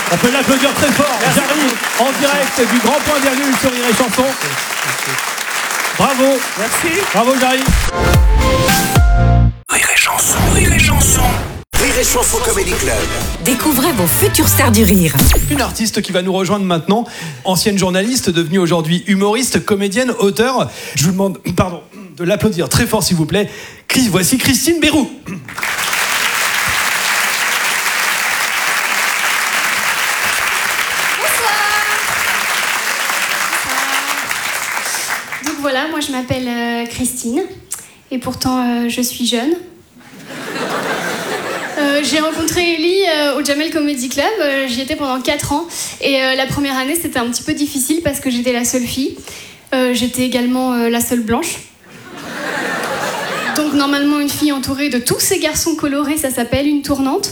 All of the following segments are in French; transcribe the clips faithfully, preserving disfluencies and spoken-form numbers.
On peut l'applaudir très fort. J'arrive en direct du Grand Point Virgule sur Rire et Chanson. Bravo. Merci. Bravo, Jarry. Rire et Chanson, Rire et Chanson. Rire et Chanson Comedy Club. Découvrez vos futures stars du rire. Une artiste qui va nous rejoindre maintenant, ancienne journaliste, devenue aujourd'hui humoriste, comédienne, auteure. Je vous demande, pardon, de l'applaudir très fort, s'il vous plaît. Chris, voici Christine Béroux. Voilà, moi je m'appelle euh, Christine et pourtant euh, je suis jeune. Euh, j'ai rencontré Ellie euh, au Jamel Comedy Club, euh, j'y étais pendant quatre ans et euh, la première année c'était un petit peu difficile parce que j'étais la seule fille. Euh, j'étais également euh, la seule blanche. Donc normalement une fille entourée de tous ces garçons colorés, ça s'appelle une tournante.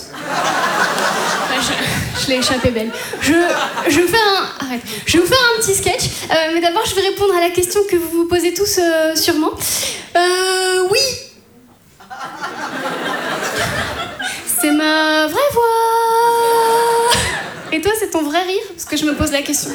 Je, je l'ai échappé belle. Je, je, vais faire un, arrête. je vais vous faire un petit sketch, euh, mais d'abord je vais répondre à la question que vous vous posez tous euh, sûrement. Euh, oui. C'est ma vraie voix. Et toi, c'est ton vrai rire? Parce que je me pose la question.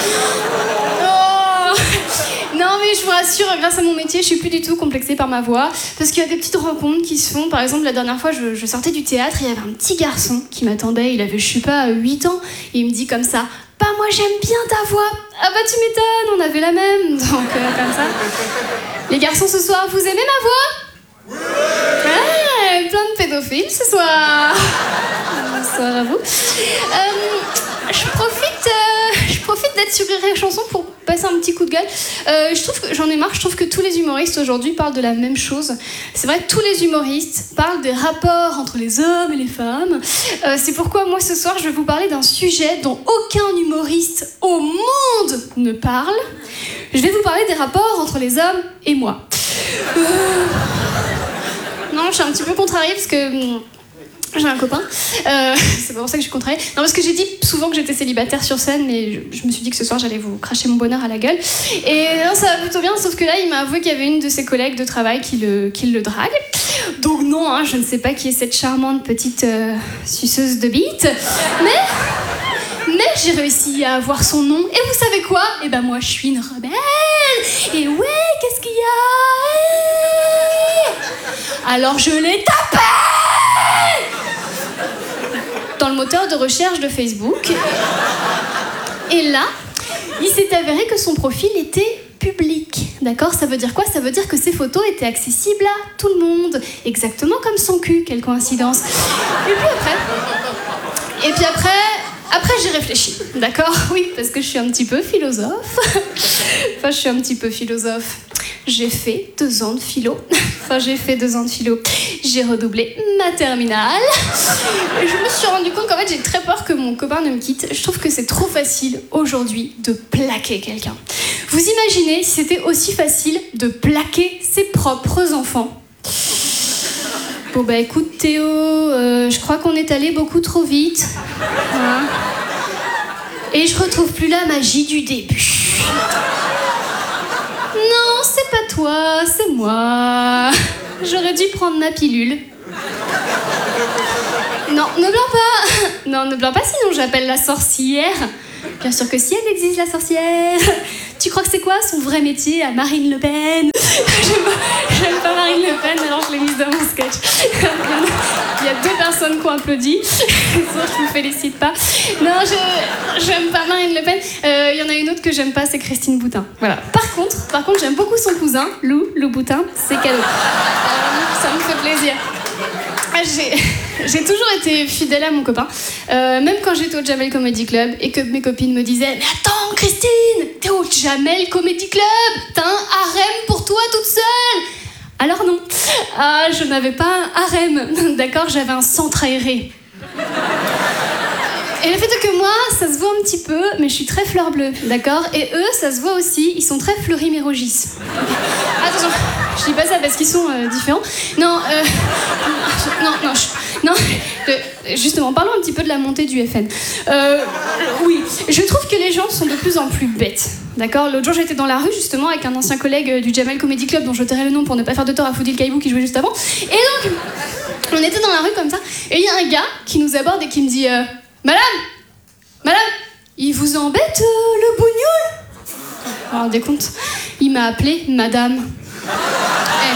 Oh. Non mais je vous rassure, grâce à mon métier, je suis plus du tout complexée par ma voix. Parce qu'il y a des petites rencontres qui se font. Par exemple, la dernière fois, je, je sortais du théâtre, il y avait un petit garçon qui m'attendait. Il avait, je sais pas, huit ans. Et il me dit comme ça: bah moi j'aime bien ta voix. Ah bah tu m'étonnes, on avait la même. Donc euh, comme ça. Les garçons, ce soir, vous aimez ma voix? Ouais, plein de pédophiles ce soir. Bonsoir à vous. Euh, je profite, euh, je profite d'être sur Rire et Chanson pour passer un petit coup de gueule. Euh, je trouve que j'en ai marre. Je trouve que tous les humoristes aujourd'hui parlent de la même chose. C'est vrai que tous les humoristes parlent des rapports entre les hommes et les femmes. Euh, c'est pourquoi moi ce soir je vais vous parler d'un sujet dont aucun humoriste au monde ne parle. Je vais vous parler des rapports entre les hommes et moi. Euh... Non, je suis un petit peu contrariée parce que j'ai un copain. Euh, c'est pas pour ça que je suis contrariée. Non, parce que j'ai dit souvent que j'étais célibataire sur scène, mais je, je me suis dit que ce soir j'allais vous cracher mon bonheur à la gueule. Et non, ça va plutôt bien, sauf que là, il m'a avoué qu'il y avait une de ses collègues de travail qui le, qui le drague. Donc non, hein, je ne sais pas qui est cette charmante petite euh, suceuse de bite. Mais... Mais j'ai réussi à avoir son nom. Et vous savez quoi? Eh ben moi, je suis une rebelle. Et ouais, qu'est-ce qu'il y a? Alors je l'ai tapé dans le moteur de recherche de Facebook. Et là, il s'est avéré que son profil était public. D'accord? Ça veut dire quoi? Ça veut dire que ses photos étaient accessibles à tout le monde. Exactement comme son cul. Quelle coïncidence. Et puis après... Et puis après... Après, j'ai réfléchi, d'accord? Oui, parce que je suis un petit peu philosophe. Enfin, je suis un petit peu philosophe. J'ai fait deux ans de philo. Enfin, j'ai fait deux ans de philo. J'ai redoublé ma terminale. Et je me suis rendu compte qu'en fait, j'ai très peur que mon copain ne me quitte. Je trouve que c'est trop facile aujourd'hui de plaquer quelqu'un. Vous imaginez si c'était aussi facile de plaquer ses propres enfants? Bon bah écoute Théo, euh, je crois qu'on est allé beaucoup trop vite. Hein? Et je retrouve plus la magie du début. Non, c'est pas toi, c'est moi. J'aurais dû prendre ma pilule. Non, ne blague pas. Non, ne blague pas, sinon j'appelle la sorcière. Bien sûr que si elle existe, la sorcière. Tu crois que c'est quoi son vrai métier à Marine Le Pen? J'aime pas, j'aime pas Marine Le Pen, alors je l'ai mise dans mon sketch. Il y a deux personnes qui ont applaudi. Les autres, je vous félicite pas. Non, je j'aime pas Marine Le Pen. Il euh, y en a une autre que j'aime pas, c'est Christine Boutin. Voilà. Par contre, par contre, j'aime beaucoup son cousin, Lou, Lou Boutin. C'est cadeau. Euh, ça me fait plaisir. J'ai, j'ai toujours été fidèle à mon copain, euh, même quand j'étais au Jamel Comedy Club et que mes copines me disaient: mais attends Christine, t'es au Jamel Comedy Club, t'as un harem pour toi toute seule. Alors non, ah, je n'avais pas un harem, d'accord, j'avais un centre aéré. Et le fait est que moi, ça se voit un petit peu, mais je suis très fleur bleue, d'accord? Et eux, ça se voit aussi, ils sont très fleuris-mérogis. Attention, je dis pas ça parce qu'ils sont euh, différents. Non, euh... Non, non, je... non. Euh, justement, parlons un petit peu de la montée du F N. Euh, oui, je trouve que les gens sont de plus en plus bêtes, d'accord? L'autre jour, j'étais dans la rue, justement, avec un ancien collègue du Jamel Comedy Club, dont je tairai le nom pour ne pas faire de tort à Foudil Caïbou qui jouait juste avant. Et donc, on était dans la rue comme ça, et il y a un gars qui nous aborde et qui me dit euh, Madame, Madame, il vous embête euh, le bougnoul? Vous vous rendez compte? Il m'a appelé Madame. Eh.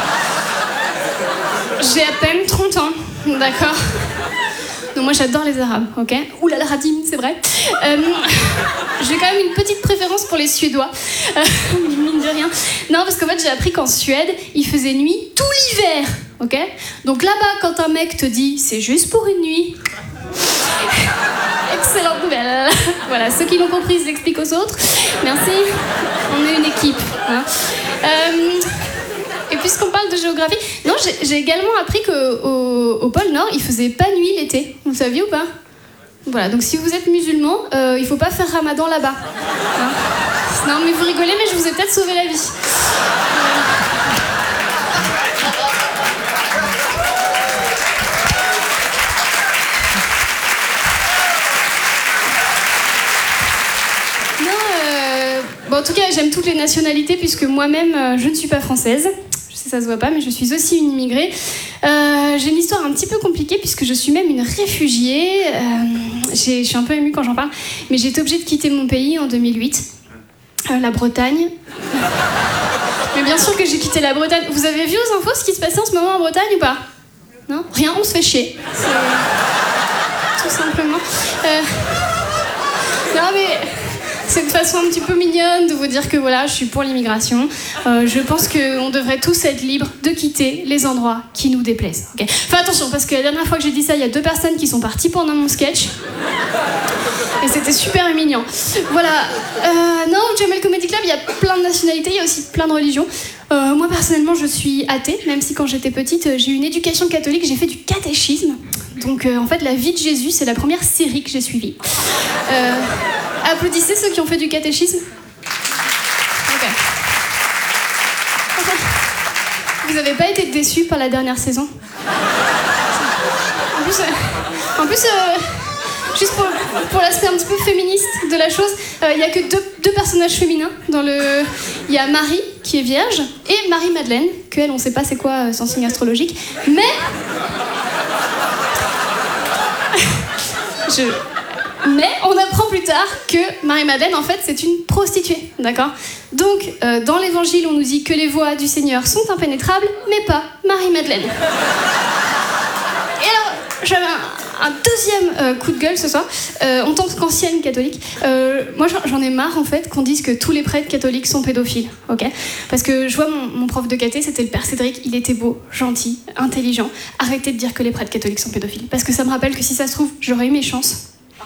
J'ai à peine trente ans, d'accord? Donc moi j'adore les Arabes, ok? Ouh là là, Radim, c'est vrai. Euh, j'ai quand même une petite préférence pour les Suédois, euh, mine de rien. Non, parce qu'en fait j'ai appris qu'en Suède, il faisait nuit tout l'hiver, ok? Donc là-bas, quand un mec te dit c'est juste pour une nuit, excellente nouvelle. Voilà, ceux qui l'ont compris, je l'explique aux autres. Merci, on est une équipe. Hein. Euh, Et puisqu'on parle de géographie, non, j'ai, j'ai également appris qu'au au, au pôle Nord, il faisait pas nuit l'été. Vous le saviez ou pas? Voilà, donc si vous êtes musulman, euh, il faut pas faire ramadan là-bas. Hein? Non, mais vous rigolez, mais je vous ai peut-être sauvé la vie. Non, euh... bon, en tout cas, j'aime toutes les nationalités puisque moi-même, euh, je ne suis pas française. Ça se voit pas, mais je suis aussi une immigrée. Euh, j'ai une histoire un petit peu compliquée puisque je suis même une réfugiée. Euh, j'ai, je suis un peu émue quand j'en parle, mais j'ai été obligée de quitter mon pays en deux mille huit, euh, la Bretagne. Mais bien sûr que j'ai quitté la Bretagne. Vous avez vu aux infos ce qui se passait en ce moment en Bretagne ou pas? Non? Rien, on se fait chier. C'est... Tout simplement. Euh... Non mais... C'est une façon un petit peu mignonne de vous dire que voilà, je suis pour l'immigration. Euh, je pense qu'on devrait tous être libres de quitter les endroits qui nous déplaisent. Okay. Enfin attention, parce que la dernière fois que j'ai dit ça, il y a deux personnes qui sont parties pendant mon sketch. Et c'était super mignon. Voilà. Euh, non, au Jamel Comedy Club, il y a plein de nationalités, il y a aussi plein de religions. Euh, moi, personnellement, je suis athée, même si quand j'étais petite, j'ai eu une éducation catholique, j'ai fait du catéchisme. Donc, euh, en fait, la vie de Jésus, c'est la première série que j'ai suivie. Euh, applaudissez ceux qui ont fait du catéchisme. Ok. Vous n'avez pas été déçus par la dernière saison? En plus, euh, en plus euh, juste pour, pour l'aspect un petit peu féministe de la chose, il euh, n'y a que deux, deux personnages féminins dans le... Il y a Marie, qui est vierge, et Marie-Madeleine, qu'elle, on ne sait pas c'est quoi son signe astrologique, mais... Je... Mais on apprend plus tard que Marie-Madeleine, en fait, c'est une prostituée, d'accord? Donc, euh, dans l'Évangile, on nous dit que les voies du Seigneur sont impénétrables, mais pas Marie-Madeleine. Et alors, j'avais un, un deuxième euh, coup de gueule ce soir, euh, en tant qu'ancienne catholique. Euh, moi, j'en ai marre, en fait, qu'on dise que tous les prêtres catholiques sont pédophiles, ok? Parce que je vois mon, mon prof de caté, c'était le père Cédric, il était beau, gentil, intelligent. Arrêtez de dire que les prêtres catholiques sont pédophiles, parce que ça me rappelle que si ça se trouve, j'aurais eu mes chances.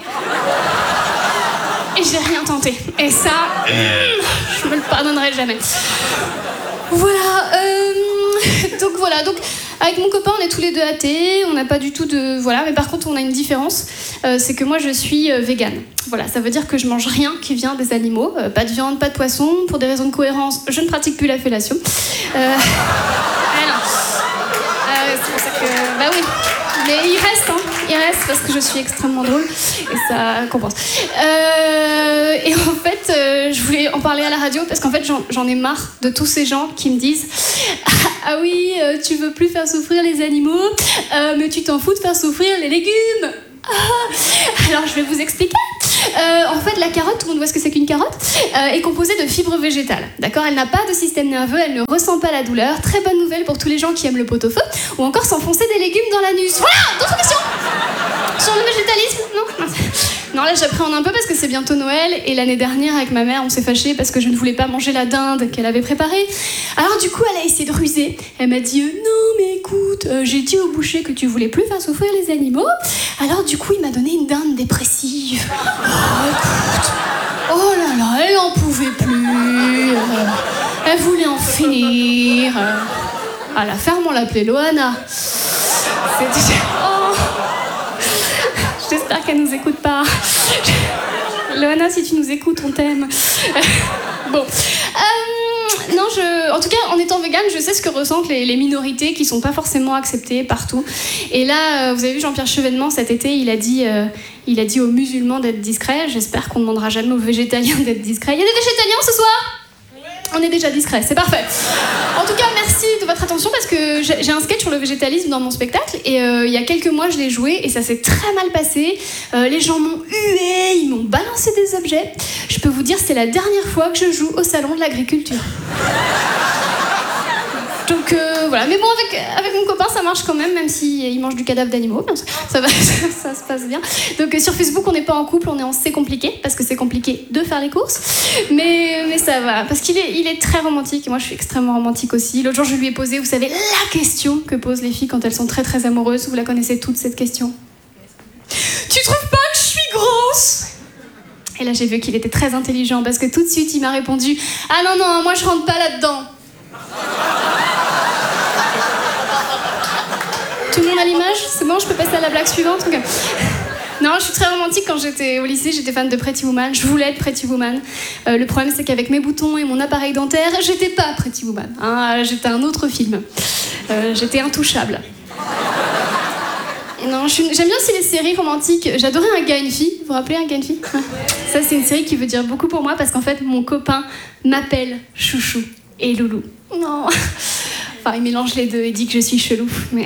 Et j'ai rien tenté. Et ça, je me le pardonnerai jamais. Voilà. Euh, donc voilà. Donc avec mon copain, on est tous les deux athées. On n'a pas du tout de voilà. Mais par contre, on a une différence. Euh, c'est que moi, je suis euh, végane. Voilà. Ça veut dire que je mange rien qui vient des animaux. Euh, pas de viande, pas de poisson. Pour des raisons de cohérence, je ne pratique plus la fellation. Euh, alors, euh, c'est pour ça que bah oui. Mais il reste, hein, il reste parce que je suis extrêmement drôle et ça compense. Euh, et en fait, euh, je voulais en parler à la radio parce qu'en fait, j'en, j'en ai marre de tous ces gens qui me disent ah, ah oui, euh, tu veux plus faire souffrir les animaux, euh, mais tu t'en fous de faire souffrir les légumes. Ah, alors, je vais vous expliquer. Euh, en fait, la carotte, tout le monde voit ce que c'est qu'une carotte, euh, est composée de fibres végétales. D'accord ? Elle n'a pas de système nerveux, elle ne ressent pas la douleur. Très bonne nouvelle pour tous les gens qui aiment le pot-au-feu ou encore s'enfoncer des légumes dans l'anus. Voilà, d'autres questions sur le végétalisme ? Non ? Non, là j'appréhende un peu parce que c'est bientôt Noël et l'année dernière avec ma mère on s'est fâchés parce que je ne voulais pas manger la dinde qu'elle avait préparée. Alors du coup elle a essayé de ruser. Elle m'a dit euh, non mais écoute, euh, j'ai dit au boucher que tu voulais plus faire souffrir les animaux. Alors du coup il m'a donné une dinde dépressive. Oh écoute, oh là là, elle en pouvait plus. Euh, elle voulait en finir. Euh, à la ferme on l'appelait Loana. C'était... Oh. J'espère qu'elle nous écoute pas. Loana, si tu nous écoutes, on t'aime. Bon. Euh, non, je... En tout cas, en étant végane, je sais ce que ressentent les, les minorités qui sont pas forcément acceptées partout. Et là, vous avez vu Jean-Pierre Chevènement cet été, il a dit, euh, il a dit aux musulmans d'être discrets. J'espère qu'on ne demandera jamais aux végétaliens d'être discrets. Il y a des végétaliens ce soir ? On est déjà discret, c'est parfait. En tout cas, merci de votre attention parce que j'ai j'ai un sketch sur le végétalisme dans mon spectacle et euh, il y a quelques mois, je l'ai joué et ça s'est très mal passé. Euh, les gens m'ont hué, ils m'ont balancé des objets. Je peux vous dire, c'est la dernière fois que je joue au salon de l'agriculture. Donc euh, voilà, mais bon, avec, avec mon copain, ça marche quand même, même s'il mange du cadavre d'animaux. Ça, ça, va, ça, ça se passe bien. Donc euh, sur Facebook, on n'est pas en couple, on est en c'est compliqué, parce que c'est compliqué de faire les courses. Mais, mais ça va, parce qu'il est, il est très romantique, et moi je suis extrêmement romantique aussi. L'autre jour, je lui ai posé, vous savez, la question que posent les filles quand elles sont très très amoureuses. Vous la connaissez toute, cette question. Tu trouves pas que je suis grosse ? Et là, j'ai vu qu'il était très intelligent, parce que tout de suite, il m'a répondu « Ah non, non, moi je rentre pas là-dedans ». Tout le monde à l'image ? C'est bon, je peux passer à la blague suivante ? Okay. Non, je suis très romantique. Quand j'étais au lycée, j'étais fan de Pretty Woman. Je voulais être Pretty Woman. Euh, le problème, c'est qu'avec mes boutons et mon appareil dentaire, j'étais pas Pretty Woman. Hein, j'étais un autre film. Euh, j'étais intouchable. Non, je suis... j'aime bien aussi les séries romantiques. J'adorais Un gars, une fille. Vous vous rappelez Un gars, une fille ? Ouais. Ça, c'est une série qui veut dire beaucoup pour moi parce qu'en fait, mon copain m'appelle Chouchou et Loulou. Non. Enfin, il mélange les deux et dit que je suis chelou, mais...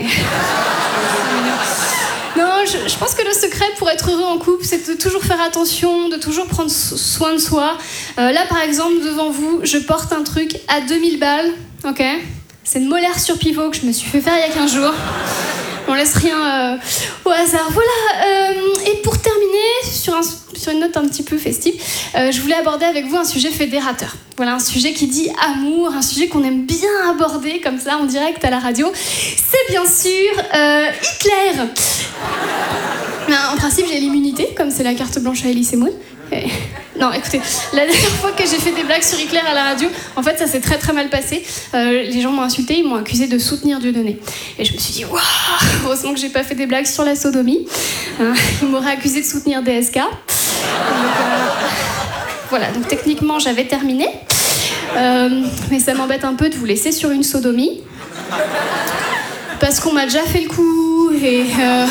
Non, je, je pense que le secret pour être heureux en couple, c'est de toujours faire attention, de toujours prendre soin de soi. Euh, là, par exemple, devant vous, je porte un truc à deux mille balles, ok ? C'est une molaire sur pivot que je me suis fait faire il y a quinze jours. On laisse rien euh, au hasard. Voilà, euh, et pour terminer, sur, un, sur une note un petit peu festive, euh, je voulais aborder avec vous un sujet fédérateur. Voilà, un sujet qui dit amour, un sujet qu'on aime bien aborder comme ça en direct à la radio. C'est bien sûr euh, Hitler. Ben, en principe, j'ai l'immunité, comme c'est la carte blanche à Elise Moon. Et... Non, écoutez, la dernière fois que j'ai fait des blagues sur Hitler à la radio, en fait, ça s'est très très mal passé. Euh, les gens m'ont insulté, ils m'ont accusé de soutenir Dieudonné. Et je me suis dit, waouh, heureusement que j'ai pas fait des blagues sur la sodomie. Hein, ils m'auraient accusé de soutenir D S K. Donc, euh, voilà, donc techniquement, j'avais terminé. Euh, mais ça m'embête un peu de vous laisser sur une sodomie. Parce qu'on m'a déjà fait le coup et... Euh...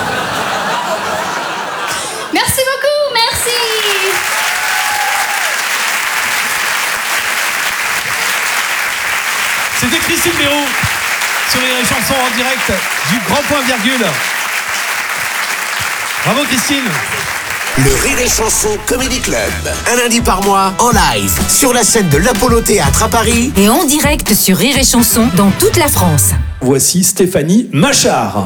Merci beaucoup, merci. C'était Christine Béroux sur les chansons en direct du Grand Point Virgule. Bravo Christine. Le Rire et Chanson Comedy Club, un lundi par mois en live sur la scène de l'Apollo Théâtre à Paris Et en direct sur Rire et Chanson dans toute la France. Voici Stéphanie Machard.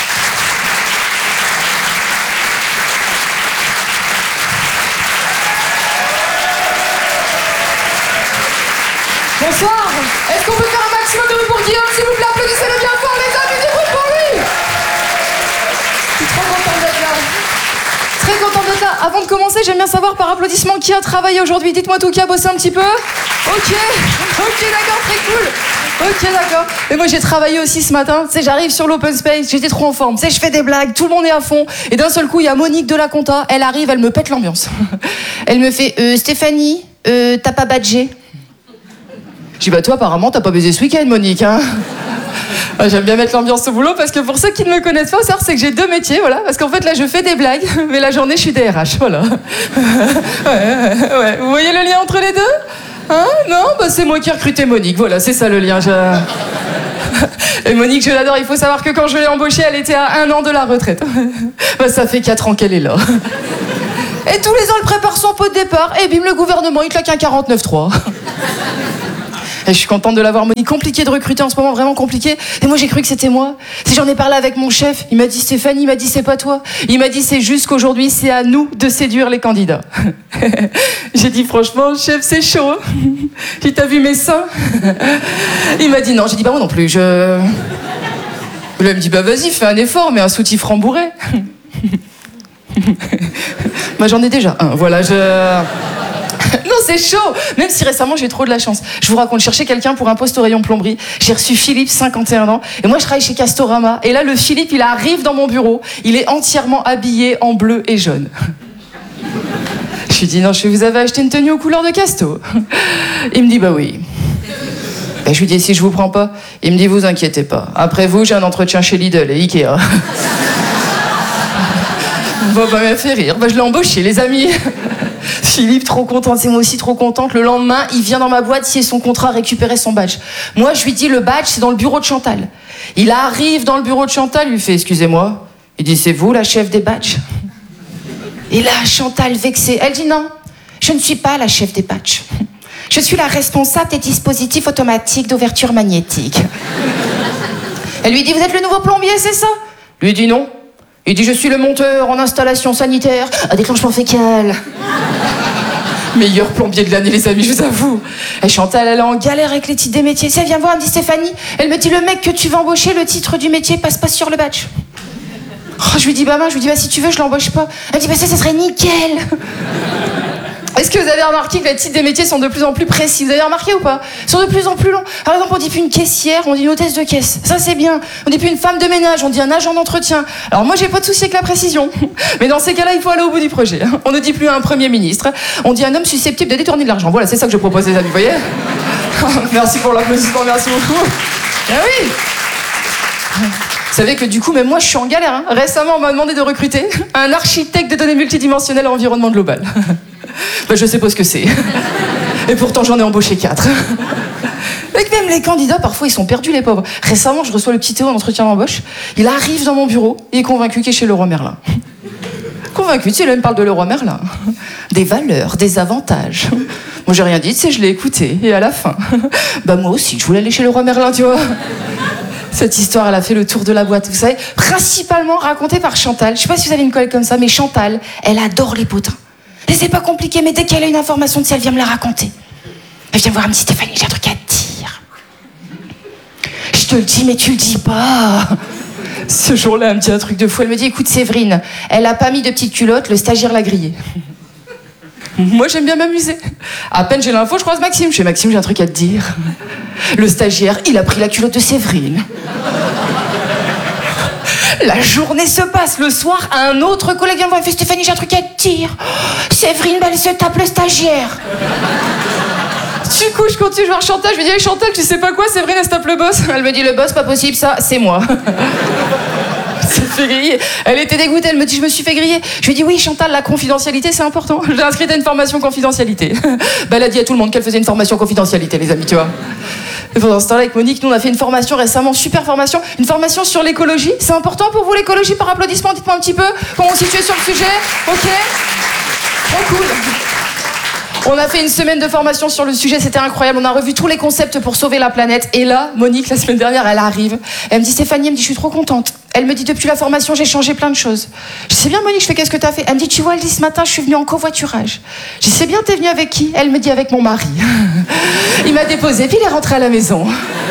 Bonsoir. Est-ce qu'on peut faire un maximum de bruit pour Guillaume, s'il vous plaît? Applaudissez-le bien fort, les amis, du bruit pour lui. Je suis trop contente d'être là. Très contente d'être là. Avant de commencer, j'aime bien savoir par applaudissement qui a travaillé aujourd'hui. Dites-moi tout, qui a bossé un petit peu? Ok, ok, d'accord, très cool. Ok, d'accord. Mais moi, j'ai travaillé aussi ce matin. Tu sais, j'arrive sur l'open space, j'étais trop en forme. Tu sais, je fais des blagues, tout le monde est à fond. Et d'un seul coup, il y a Monique de la compta. Elle arrive, elle me pète l'ambiance. Elle me fait euh, Stéphanie, euh, t'as pas badgé? Je dis, bah toi, apparemment, t'as pas baisé ce week-end, Monique, hein. J'aime bien mettre l'ambiance au boulot parce que pour ceux qui ne me connaissent pas, faut savoir, c'est que j'ai deux métiers, voilà. Parce qu'en fait, là, je fais des blagues, mais la journée, je suis D R H, voilà. Ouais, ouais, ouais. Vous voyez le lien entre les deux? Hein? Non? Bah, c'est moi qui ai recruté Monique, voilà, c'est ça le lien. Je... Et Monique, je l'adore, il faut savoir que quand je l'ai embauchée, elle était à un an de la retraite. Bah, ça fait quatre ans qu'elle est là. Et tous les ans, elle prépare son pot de départ, et bim, le gouvernement, il claque un quarante-neuf trois. Et je suis contente de l'avoir, Monique. Compliqué de recruter en ce moment, vraiment compliqué. Et moi, j'ai cru que c'était moi. Si j'en ai parlé avec mon chef, il m'a dit Stéphanie, il m'a dit c'est pas toi. Il m'a dit c'est juste qu'aujourd'hui, c'est à nous de séduire les candidats. J'ai dit franchement, chef, c'est chaud. J'ai dit, t'as vu mes seins? Il m'a dit non. J'ai dit bah moi non plus. Je... Là, il me dit bah vas-y, fais un effort, mais un soutif rembourré. Bah j'en ai déjà un. Voilà, je... Non, c'est chaud. Même si récemment j'ai trop de la chance. Je vous raconte, je cherchais quelqu'un pour un poste au rayon plomberie. J'ai reçu Philippe, cinquante et un ans. Et moi, je travaille chez Castorama. Et là, le Philippe, il arrive dans mon bureau. Il est entièrement habillé en bleu et jaune. Je lui dis, non, je vous avais acheté une tenue aux couleurs de Casto. Il me dit, bah oui. Et je lui dis, si je vous prends pas? Il me dit, vous inquiétez pas. Après vous, j'ai un entretien chez Lidl et Ikea. Bon, bah, il m'a fait rire. Bah, je l'ai embauché, les amis. Philippe, trop contente, c'est moi aussi trop contente. Le lendemain, il vient dans ma boîte, signer son contrat, récupérer son badge. Moi, je lui dis, le badge, c'est dans le bureau de Chantal. Il arrive dans le bureau de Chantal, il lui fait, excusez-moi. Il dit, c'est vous la chef des badges? Et là, Chantal, vexée, elle dit, non, je ne suis pas la chef des badges. Je suis la responsable des dispositifs automatiques d'ouverture magnétique. Elle lui dit, vous êtes le nouveau plombier, c'est ça? Lui dit non. Il dit, je suis le monteur en installation sanitaire à déclenchement fécal. Meilleur plombier de l'année, les amis, je vous avoue. Et Chantal, elle est en galère avec les titres des métiers. Si elle vient voir, elle me dit, Stéphanie, elle me dit, le mec que tu vas embaucher, le titre du métier passe pas sur le badge. Oh, je lui dis, bah, ben, je lui dis, bah, si tu veux, je l'embauche pas. Elle me dit, bah, ça, ça serait nickel. Est-ce que vous avez remarqué que les titres des métiers sont de plus en plus précis? Vous avez remarqué ou pas? Ils sont de plus en plus longs. Par exemple, on dit plus une caissière, on dit une hôtesse de caisse. Ça, c'est bien. On dit plus une femme de ménage, on dit un agent d'entretien. Alors moi, j'ai pas de souci avec la précision. Mais dans ces cas-là, il faut aller au bout du projet. On ne dit plus un premier ministre. On dit un homme susceptible de détourner de l'argent. Voilà, c'est ça que je propose, les amis, vous voyez? Merci pour l'applaudissement, merci beaucoup. Ah oui. Vous savez que du coup, même moi, je suis en galère. Hein. Récemment, on m'a demandé de recruter un architecte de données multidimensionnelles à environnement global. Ben, je sais pas ce que c'est. Et pourtant, j'en ai embauché quatre. Et que même les candidats, parfois, ils sont perdus, les pauvres. Récemment, je reçois le petit Théo en entretien d'embauche. Il arrive dans mon bureau, il est convaincu qu'il est chez Leroy Merlin. Convaincu, tu sais, là, il me parle de Leroy Merlin. Des valeurs, des avantages. Moi, j'ai rien dit, tu sais, je l'ai écouté. Et à la fin, bah moi aussi, je voulais aller chez Leroy Merlin, tu vois. Cette histoire, elle a fait le tour de la boîte, vous savez, principalement racontée par Chantal. Je sais pas si vous avez une collègue comme ça, mais Chantal, elle adore les potins. Et c'est pas compliqué, mais dès qu'elle a une information de ça, elle vient me la raconter. Elle vient voir, elle me dit, Stéphanie, j'ai un truc à te dire. Je te le dis, mais tu le dis pas. Ce jour-là, elle me dit un truc de fou. Elle me dit, écoute, Séverine, elle a pas mis de petite culotte, le stagiaire l'a grillée. Moi, j'aime bien m'amuser. À peine j'ai l'info, je croise Maxime. Je fais, Maxime, j'ai un truc à te dire. Le stagiaire, il a pris la culotte de Séverine. La journée se passe. Le soir, un autre collègue vient me voir et fait, Stéphanie, j'ai un truc à te dire. Séverine, bah, elle se tape le stagiaire. Du coup, je continue de voir Chantal. Je lui dis, hey, Chantal, tu sais pas quoi, Séverine, elle se tape le boss. Elle me dit, le boss, pas possible, ça, c'est moi. Elle s'est fait griller. Elle était dégoûtée, elle me dit, je me suis fait griller. Je lui ai dit, oui, Chantal, la confidentialité, c'est important. J'ai inscrit à une formation confidentialité. Bah, elle a dit à tout le monde qu'elle faisait une formation confidentialité, les amis, tu vois. Et pendant ce temps-là, avec Monique, nous, on a fait une formation récemment, super formation, une formation sur l'écologie. C'est important pour vous, l'écologie, par applaudissement? Dites-moi un petit peu comment on se situe sur le sujet. Ok? Trop cool. On a fait une semaine de formation sur le sujet, c'était incroyable. On a revu tous les concepts pour sauver la planète. Et là, Monique, la semaine dernière, elle arrive. Elle me dit, Stéphanie, elle me dit, je suis trop contente. Elle me dit, depuis la formation, j'ai changé plein de choses. Je sais bien, Monique, je fais, qu'est-ce que t'as fait? Elle me dit, tu vois, elle dit, ce matin, je suis venue en covoiturage. Je sais bien, t'es venue avec qui? Elle me dit, avec mon mari. Il m'a déposé, puis il est rentré à la maison.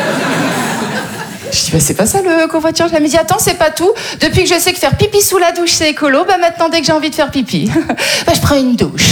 Je dis, bah, c'est pas ça le covoiturage. Elle me dit, attends, c'est pas tout. Depuis que je sais que faire pipi sous la douche, c'est écolo, bah maintenant, dès que j'ai envie de faire pipi, bah, je prends une douche.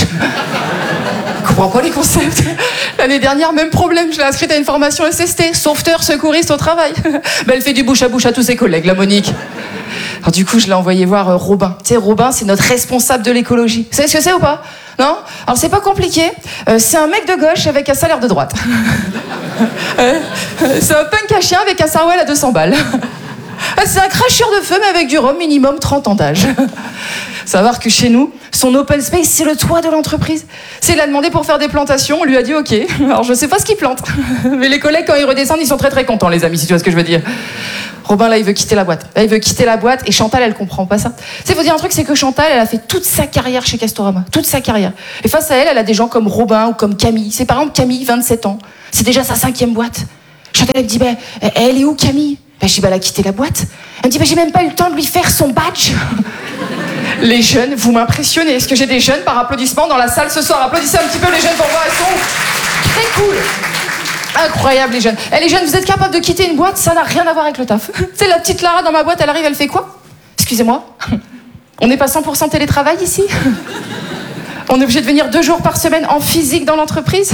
Je comprends pas les concepts. L'année dernière, même problème, je l'ai inscrite à une formation S S T, sauveteur, secouriste au travail. Bah, elle fait du bouche à bouche à tous ses collègues, la Monique. Alors du coup, je l'ai envoyé voir euh, Robin. Tu sais, Robin, c'est notre responsable de l'écologie. Vous savez ce que c'est ou pas? Non? Alors c'est pas compliqué. Euh, c'est un mec de gauche avec un salaire de droite. euh, c'est un punk à chien avec un sarouel à deux cents balles. C'est un cracheur de feu, mais avec du rhum, minimum trente ans d'âge. Savoir que chez nous, son open space, c'est le toit de l'entreprise. C'est, il a demandé pour faire des plantations, on lui a dit ok. Alors je sais pas ce qu'il plante. Mais les collègues, quand ils redescendent, ils sont très très contents, les amis, si tu vois ce que je veux dire. Robin, là, il veut quitter la boîte. Là, il veut quitter la boîte, et Chantal, elle comprend pas ça. Tu sais, faut dire un truc, c'est que Chantal, elle a fait toute sa carrière chez Castorama. Toute sa carrière. Et face à elle, elle a des gens comme Robin ou comme Camille. C'est par exemple Camille, vingt-sept ans. C'est déjà sa cinquième boîte. Chantal, elle me dit, bah, elle est où Camille? Bah, je dis, bah, elle a quitté la boîte. Elle me dit, bah, j'ai même pas eu le temps de lui faire son badge. Les jeunes, vous m'impressionnez. Est-ce que j'ai des jeunes par applaudissement dans la salle ce soir? Applaudissez un petit peu les jeunes pour voir, elles sont très cool. Incroyable, les jeunes. Eh, les jeunes, vous êtes capables de quitter une boîte? Ça n'a rien à voir avec le taf. C'est la petite Lara dans ma boîte, elle arrive, elle fait quoi? Excusez-moi. On n'est pas cent pour cent télétravail ici? On est obligé de venir deux jours par semaine en physique dans l'entreprise?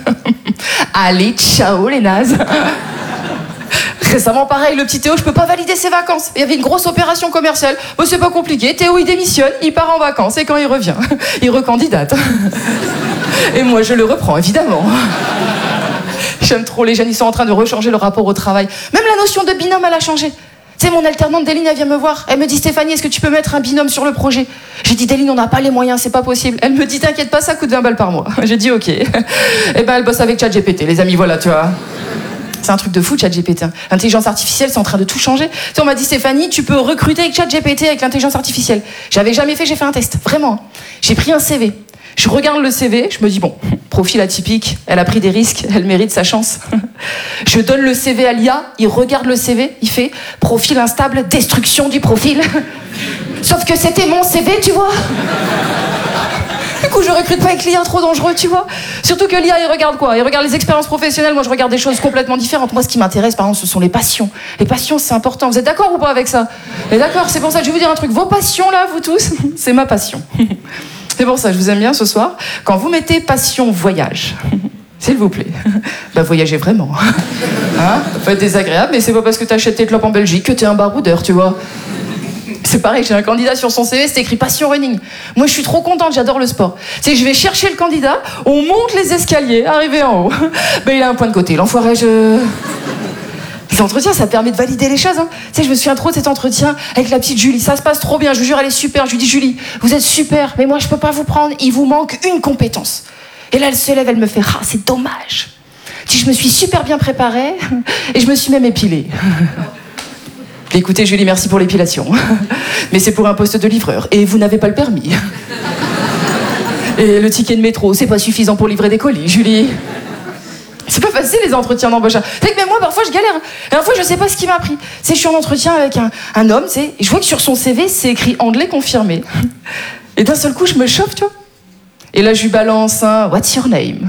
Allez, ciao les nazes. Récemment, pareil, le petit Théo, je peux pas valider ses vacances. Il y avait une grosse opération commerciale. Bon, c'est pas compliqué. Théo, il démissionne, il part en vacances, et quand il revient, il recandidate. Et moi, je le reprends, évidemment. J'aime trop les jeunes, ils sont en train de rechanger le rapport au travail. Même la notion de binôme, elle a changé. Tu sais, mon alternante Déline, elle vient me voir. Elle me dit, Stéphanie, est-ce que tu peux mettre un binôme sur le projet? J'ai dit, Déline, on n'a pas les moyens, c'est pas possible. Elle me dit, t'inquiète pas, ça coûte vingt balles par mois. J'ai dit, ok. Et ben, elle bosse avec ChatGPT, les amis, voilà, tu vois. C'est un truc de fou, ChatGPT. L'intelligence artificielle, c'est en train de tout changer. Tu sais, on m'a dit, Stéphanie, tu peux recruter avec ChatGPT, avec l'intelligence artificielle. J'avais jamais fait, j'ai fait un test, vraiment. J'ai pris un C V. Je regarde le C V, je me dis, bon, profil atypique, elle a pris des risques, elle mérite sa chance. Je donne le C V à l'I A, il regarde le C V, il fait, profil instable, destruction du profil. Sauf que c'était mon C V, tu vois. Du coup, je recrute pas avec l'I A, trop dangereux, tu vois. Surtout que l'I A, il regarde quoi? Il regarde les expériences professionnelles, moi je regarde des choses complètement différentes. Moi, ce qui m'intéresse, par exemple, ce sont les passions. Les passions, c'est important. Vous êtes d'accord ou pas avec ça? Et d'accord, c'est pour ça que je vais vous dire un truc. Vos passions, là, vous tous, c'est ma passion. C'est pour ça, je vous aime bien ce soir. Quand vous mettez passion voyage, s'il vous plaît, bah voyagez vraiment. Hein? Ça peut être désagréable, mais c'est pas parce que t'achètes tes clopes en Belgique que t'es un baroudeur, tu vois. C'est pareil, j'ai un candidat sur son C V, c'est écrit passion running. Moi, je suis trop contente, j'adore le sport. C'est je vais chercher le candidat, on monte les escaliers, arrivé en haut. Ben, il a un point de côté, l'enfoiré, je... Les entretiens, ça permet de valider les choses. Hein. Tu sais, je me souviens trop de cet entretien avec la petite Julie. Ça se passe trop bien, je vous jure, elle est super. Je lui dis, Julie, vous êtes super, mais moi, je peux pas vous prendre. Il vous manque une compétence. Et là, elle se lève, elle me fait, ah, c'est dommage. Je dis, je me suis super bien préparée et je me suis même épilée. Écoutez, Julie, merci pour l'épilation. Mais c'est pour un poste de livreur et vous n'avez pas le permis. Et le ticket de métro, c'est pas suffisant pour livrer des colis, Julie. C'est pas facile les entretiens d'embauche. Tu sais que même moi parfois je galère. La dernière fois je sais pas ce qui m'a pris. Tu sais, je suis en entretien avec un, un homme, tu sais, et je vois que sur son C V c'est écrit anglais confirmé. Et d'un seul coup je me chauffe, tu vois. Et là je lui balance un what's your name?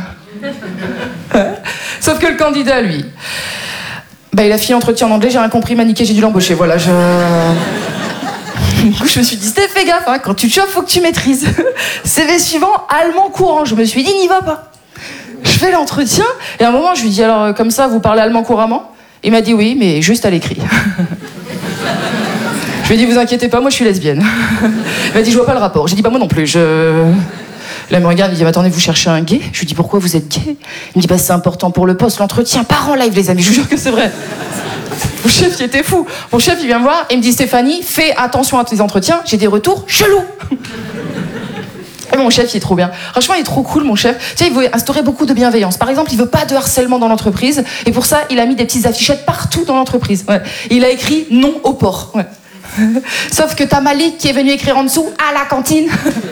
Sauf que le candidat lui, bah il a fait entretien en anglais, j'ai rien compris, m'a niqué, j'ai dû l'embaucher. Voilà, je. Du coup, je me suis dit, Steph, fais gaffe, hein, quand tu te chauffes, faut que tu maîtrises. C V suivant, allemand courant. Je me suis dit, n'y va pas. Je fais l'entretien, et à un moment, je lui dis, alors, comme ça, vous parlez allemand couramment? Il m'a dit oui, mais juste à l'écrit. Je lui ai dit, vous inquiétez pas, moi, je suis lesbienne. Il m'a dit, je vois pas le rapport. J'ai dit, bah, moi non plus, je... Là, il me regarde, il dit, bah, attendez, vous cherchez un gay? Je lui dis, pourquoi vous êtes gay? Il me dit, bah, c'est important pour le poste, l'entretien, part en live, les amis, je vous jure que c'est vrai. Mon chef, il était fou. Mon chef, il vient me voir et il me dit, Stéphanie, fais attention à tes entretiens, j'ai des retours chelous. Et mon chef, il est trop bien. Franchement, il est trop cool, mon chef. Tu sais, il veut instaurer beaucoup de bienveillance. Par exemple, il veut pas de harcèlement dans l'entreprise. Et pour ça, il a mis des petites affichettes partout dans l'entreprise. Ouais. Il a écrit non au porc. Ouais. Sauf que t'as Malik qui est venu écrire en dessous à la cantine.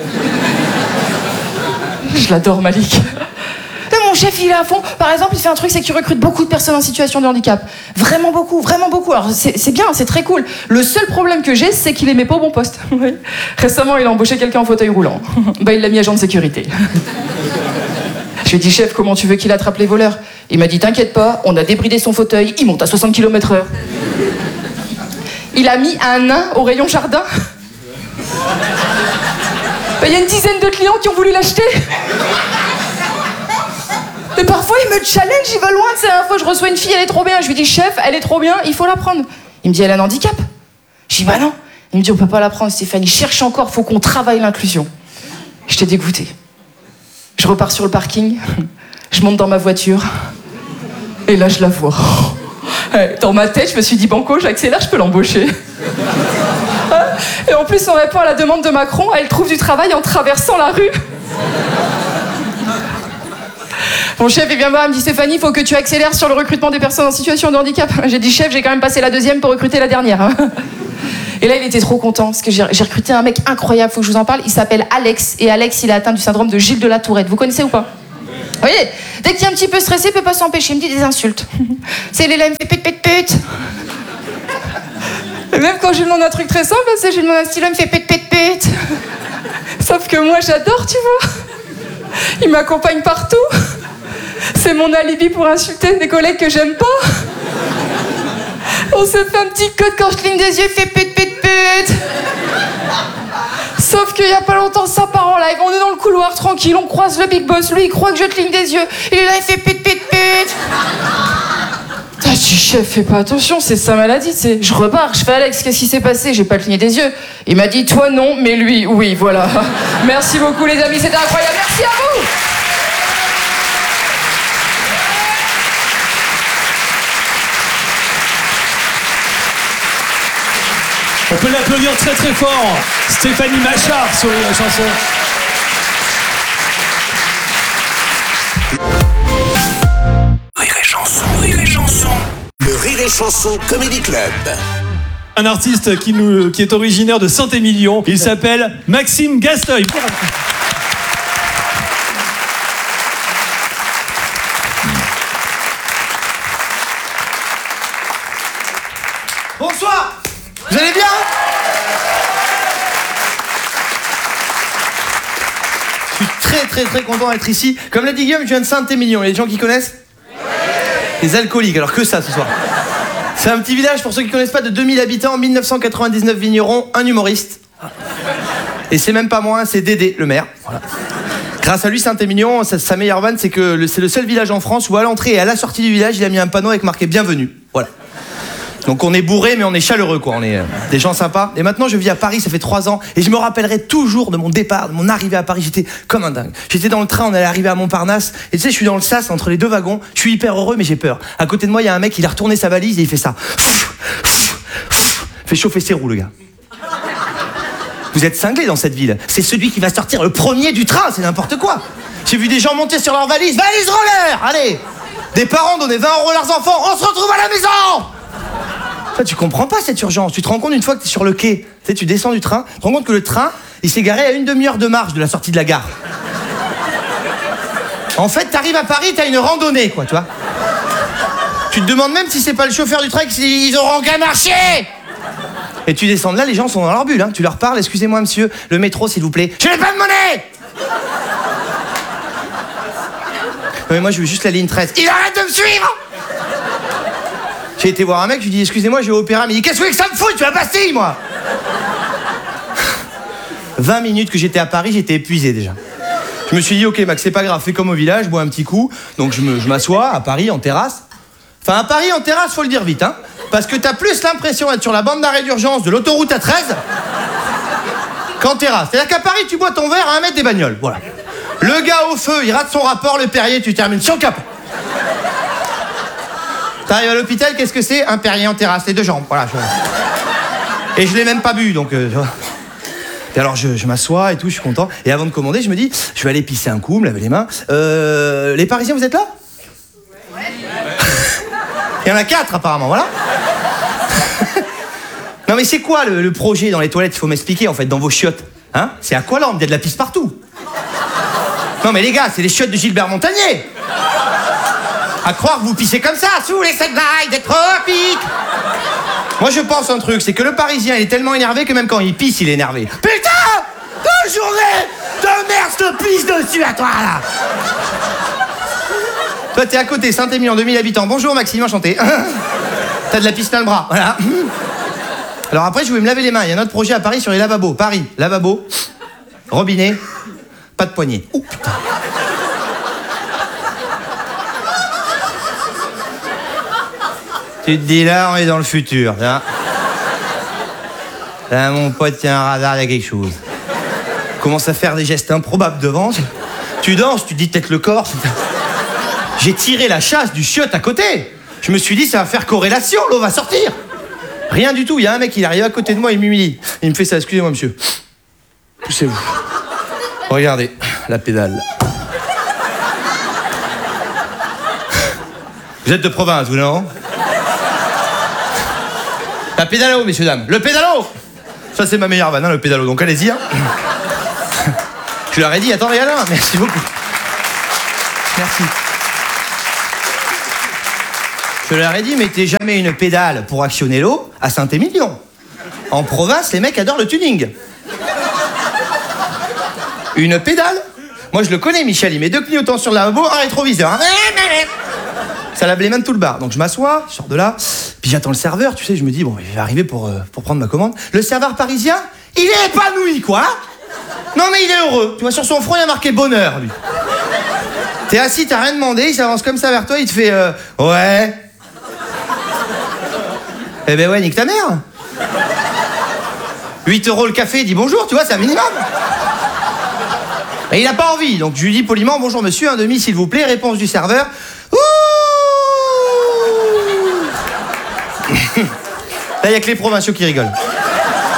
Je l'adore, Malik. Mon chef, il est à fond. Par exemple, il fait un truc, c'est qu'il recrute beaucoup de personnes en situation de handicap. Vraiment beaucoup, vraiment beaucoup. Alors, c'est, c'est bien, c'est très cool. Le seul problème que j'ai, c'est qu'il les met pas au bon poste. Oui. Récemment, il a embauché quelqu'un en fauteuil roulant. Bah, il l'a mis agent de sécurité. Je lui ai dit, chef, comment tu veux qu'il attrape les voleurs? Il m'a dit, t'inquiète pas, on a débridé son fauteuil, il monte à soixante kilomètres heure. Il a mis un nain au rayon jardin. Bah, il y a une dizaine de clients qui ont voulu l'acheter. Et parfois, il me challenge, il va loin. C'est la fois, je reçois une fille, elle est trop bien. Je lui dis, chef, elle est trop bien, il faut la prendre. Il me dit, elle a un handicap. Je dis, bah non. Il me dit, on peut pas la prendre, Stéphanie. Cherche encore, faut qu'on travaille l'inclusion. J'étais dégoûtée. Je repars sur le parking, je monte dans ma voiture, et là, je la vois. Dans ma tête, je me suis dit, banco, j'accélère, je peux l'embaucher. Et en plus, on répond à la demande de Macron, elle trouve du travail en traversant la rue. Mon chef, il vient me voir, il me dit, Stéphanie, il faut que tu accélères sur le recrutement des personnes en situation de handicap. J'ai dit, chef, j'ai quand même passé la deuxième pour recruter la dernière. Et là, il était trop content, parce que j'ai, j'ai recruté un mec incroyable, faut que je vous en parle. Il s'appelle Alex, et Alex, il est atteint du syndrome de Gilles de la Tourette. Vous connaissez ou pas? Vous voyez, dès qu'il est un petit peu stressé, il peut pas s'empêcher, il me dit des insultes. C'est les là, il me fait pute, pute, pute. Et même quand je lui demande un truc très simple, c'est je lui demande un stylo, il me fait pute, pute, pute. Sauf que moi, j'adore, tu vois. Il m'accompagne partout. C'est mon alibi pour insulter des collègues que j'aime pas. On se fait un petit code quand je cligne des yeux, il fait pute, pute, pute. Sauf qu'il y a pas longtemps, ça part en live. On est dans le couloir, tranquille, on croise le big boss. Lui, il croit que je cligne des yeux. Il est là, il fait pute, pute, pute. Ah, je dis, chef, fais pas attention, c'est sa maladie, c'est. Je repars, je fais Alex, qu'est-ce qui s'est passé? J'ai pas cligné des yeux. Il m'a dit, toi non, mais lui, oui, voilà. Merci beaucoup, les amis, c'était incroyable. Merci à vous. On peut l'applaudir très très fort. Stéphanie Machard sur la chanson. Rire et chanson, rire et chanson. Le Rire et Chanson Comedy Club. Un artiste qui, nous, qui est originaire de Saint-Émilion. Il s'appelle Maxime Gasteuil. Bonsoir. Vous allez bien? Je suis très très très content d'être ici. Comme l'a dit Guillaume, je viens de Saint-Émilion. Il y a des gens qui connaissent? Les alcooliques, alors que ça ce soir. C'est un petit village, pour ceux qui ne connaissent pas, de deux mille habitants, mille neuf cent quatre-vingt-dix-neuf vignerons, un humoriste. Et c'est même pas moi, c'est Dédé, le maire. Voilà. Grâce à lui, Saint-Émilion, sa, sa meilleure vanne, c'est que le, c'est le seul village en France où à l'entrée et à la sortie du village, il a mis un panneau avec marqué « Bienvenue ». Voilà. Donc on est bourré, mais on est chaleureux, quoi. On est euh, des gens sympas. Et maintenant, je vis à Paris, ça fait trois ans. Et je me rappellerai toujours de mon départ, de mon arrivée à Paris. J'étais comme un dingue. J'étais dans le train, on allait arriver à Montparnasse. Et tu sais, je suis dans le sas entre les deux wagons. Je suis hyper heureux, mais j'ai peur. À côté de moi, il y a un mec, il a retourné sa valise et il fait ça. Fait chauffer ses roues, le gars. Vous êtes cinglés dans cette ville. C'est celui qui va sortir le premier du train, c'est n'importe quoi. J'ai vu des gens monter sur leur valise. Valise roller, allez. Des parents donnaient vingt euros à leurs enfants. On se retrouve à la maison. Toi, tu comprends pas cette urgence. Tu te rends compte une fois que tu es sur le quai, tu sais, tu descends du train, tu te rends compte que le train, il s'est garé à une demi-heure de marche de la sortie de la gare. En fait, t'arrives à Paris, t'as une randonnée, quoi, tu vois. Tu te demandes même si c'est pas le chauffeur du train qu'ils auront qu'à marcher. Et tu descends de là, les gens sont dans leur bulle, hein. Tu leur parles, excusez-moi monsieur, le métro s'il vous plaît. Je n'ai pas de monnaie. Mais moi je veux juste la ligne treize. Il arrête de me suivre. J'ai été voir un mec, je lui dis excusez-moi, je vais au opéra, mais il dit qu'est-ce que ça me fout, tu vas passer moi. vingt minutes que j'étais à Paris, j'étais épuisé déjà. Je me suis dit ok Max, c'est pas grave, fais comme au village, bois un petit coup. Donc je, me, je m'assois à Paris en terrasse. Enfin à Paris en terrasse, faut le dire vite, hein. Parce que t'as plus l'impression d'être sur la bande d'arrêt d'urgence de l'autoroute A treize qu'en terrasse. C'est-à-dire qu'à Paris, tu bois ton verre à un mètre des bagnoles, voilà. Le gars au feu, il rate son rapport, le Perrier, tu termines sur le capot. T'arrives à l'hôpital, qu'est-ce que c'est? Un Perrier en terrasse, les deux jambes, voilà. Je... Et je l'ai même pas bu, donc... Euh, et alors je, je m'assois et tout, je suis content. Et avant de commander, je me dis, je vais aller pisser un coup, me laver les mains. Euh, les Parisiens, vous êtes là? Ouais. Il y en a quatre apparemment, voilà. Non mais c'est quoi le, le projet dans les toilettes? Il faut m'expliquer en fait, dans vos chiottes. Hein? C'est à quoi l'ordre? Il y a de la pisse partout. Non mais les gars, c'est les chiottes de Gilbert Montagnier. À croire que vous pissez comme ça, sous les sept vagues des tropiques. Moi je pense un truc, c'est que le Parisien il est tellement énervé que même quand il pisse, il est énervé. Putain! Deux journées de merde te pisse dessus à toi là. Toi t'es à côté, Saint-Émilion, deux mille habitants. Bonjour Maxime, enchanté. T'as de la pisse plein le bras, voilà. Alors après je vais me laver les mains, il y a un autre projet à Paris sur les lavabos. Paris, lavabo, robinet, pas de poignée. Ouh putain. Tu te dis là, on est dans le futur. Là, là mon pote, il y a un radar, il y a quelque chose. Commence à faire des gestes improbables devant. Tu danses, tu dis peut-être le corps. J'ai tiré la chasse du chiotte à côté. Je me suis dit, ça va faire corrélation, l'eau va sortir. Rien du tout, il y a un mec, il arrive à côté de moi, il m'humilie. Il me fait ça, excusez-moi monsieur. Poussez-vous. Regardez, la pédale. Vous êtes de province, vous, non? La pédalo, messieurs, dames. Le pédalo! Ça, c'est ma meilleure vanne, hein, le pédalo. Donc, allez-y. Hein. Je leur ai dit, attends, Réalin, merci beaucoup. Merci. Je leur ai dit, mettez jamais une pédale pour actionner l'eau à Saint-Émilion. En province, les mecs adorent le tuning. Une pédale? Moi, je le connais, Michel. Il met deux clignotants sur le lavabo, un rétroviseur. Ça lave les mains de tout le bar. Donc je m'assois, je sors de là, puis j'attends le serveur, tu sais, je me dis, bon, il va arriver pour, euh, pour prendre ma commande. Le serveur parisien, il est épanoui, quoi. Non, mais il est heureux. Tu vois, sur son front, il a marqué bonheur, lui. T'es assis, t'as rien demandé, il s'avance comme ça vers toi, il te fait, euh, ouais. Eh ben ouais, nique ta mère. huit euros le café, il dit bonjour, tu vois, c'est un minimum. Et il a pas envie, donc je lui dis poliment, bonjour monsieur, un demi s'il vous plaît, réponse du serveur. Là, il n'y a que les provinciaux qui rigolent.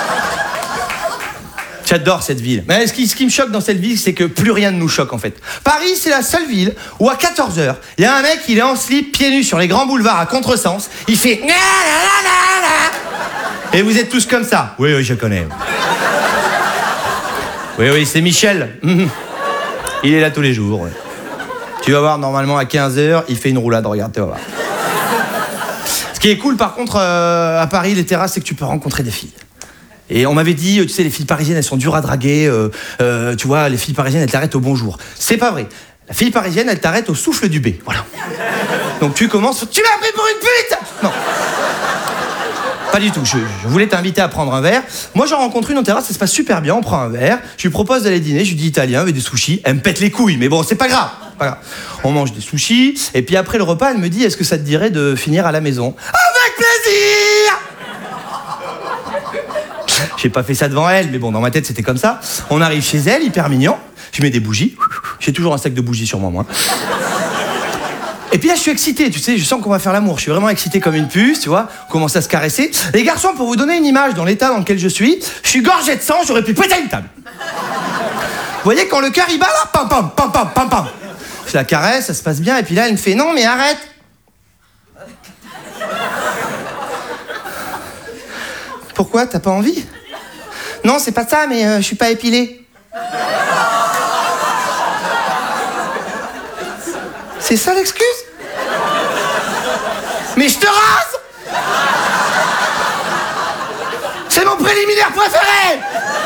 J'adore cette ville. Mais ce qui, ce qui me choque dans cette ville, c'est que plus rien ne nous choque en fait. Paris, c'est la seule ville où à quatorze heures, il y a un mec, il est en slip, pieds nus sur les grands boulevards à contresens. Il fait... Et vous êtes tous comme ça. Oui, oui, je connais. Oui, oui, c'est Michel. Il est là tous les jours. Ouais. Tu vas voir, normalement, à quinze heures, il fait une roulade. Regarde, tu vas voir. Ce qui est cool, par contre, euh, à Paris, les terrasses, c'est que tu peux rencontrer des filles. Et on m'avait dit, tu sais, les filles parisiennes, elles sont dures à draguer. Euh, euh, tu vois, les filles parisiennes, elles t'arrêtent au bonjour. C'est pas vrai. La fille parisienne, elle t'arrête au souffle du B. Voilà. Donc tu commences, tu m'as pris pour une pute. Non. Pas du tout. Je, je voulais t'inviter à prendre un verre. Moi, j'en rencontre une en terrasse, ça se passe super bien. On prend un verre. Je lui propose d'aller dîner. Je lui dis italien avec des sushis. Elle me pète les couilles, mais bon, c'est pas grave. Pas grave. On mange des sushis. Et puis après le repas, elle me dit, est-ce que ça te dirait de finir à la maison? Avec plaisir. J'ai pas fait ça devant elle, mais bon, dans ma tête, c'était comme ça. On arrive chez elle, hyper mignon. Je mets des bougies. J'ai toujours un sac de bougies sur moi, moi. Et puis là, je suis excité, tu sais, je sens qu'on va faire l'amour. Je suis vraiment excité comme une puce, tu vois. On commence à se caresser. Les garçons, pour vous donner une image dans l'état dans lequel je suis, je suis gorgé de sang, j'aurais pu péter une table. Vous voyez, quand le cœur il bat là, pam pam, pam pam, pam pam. Je la caresse, ça se passe bien, et puis là, elle me fait non, mais arrête. Pourquoi, t'as pas envie? Non, c'est pas ça, mais euh, je suis pas épilé. C'est ça l'excuse? Mais je te rase! C'est mon préliminaire préféré!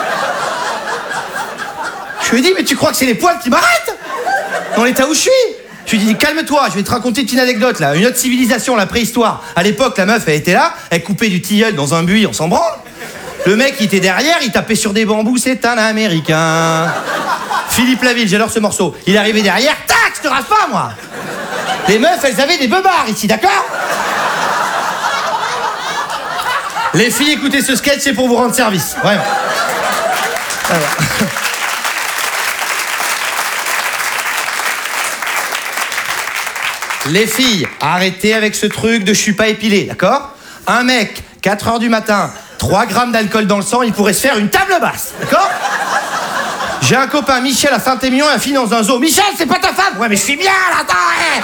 Je lui ai dit, mais tu crois que c'est les poils qui m'arrêtent? Dans l'état où je suis? Je lui ai dit, calme-toi, je vais te raconter une petite anecdote là. Une autre civilisation, la préhistoire. À l'époque, la meuf, elle était là, elle coupait du tilleul dans un buis, on s'en branle. Le mec, il était derrière, il tapait sur des bambous, c'est un Américain. Philippe Laville, j'adore ce morceau. Il est arrivé derrière, tac, je te rase pas, moi. Les meufs, elles avaient des beubards ici, d'accord? Les filles, écoutez ce sketch, c'est pour vous rendre service, vraiment. Alors. Les filles, arrêtez avec ce truc de je suis pas épilé, d'accord? Un mec, quatre heures du matin, trois grammes d'alcool dans le sang, il pourrait se faire une table basse, d'accord? J'ai un copain, Michel, à Saint-Émilion, un fille dans un zoo. Michel, c'est pas ta femme? Ouais, mais je suis bien, là, attends, hey.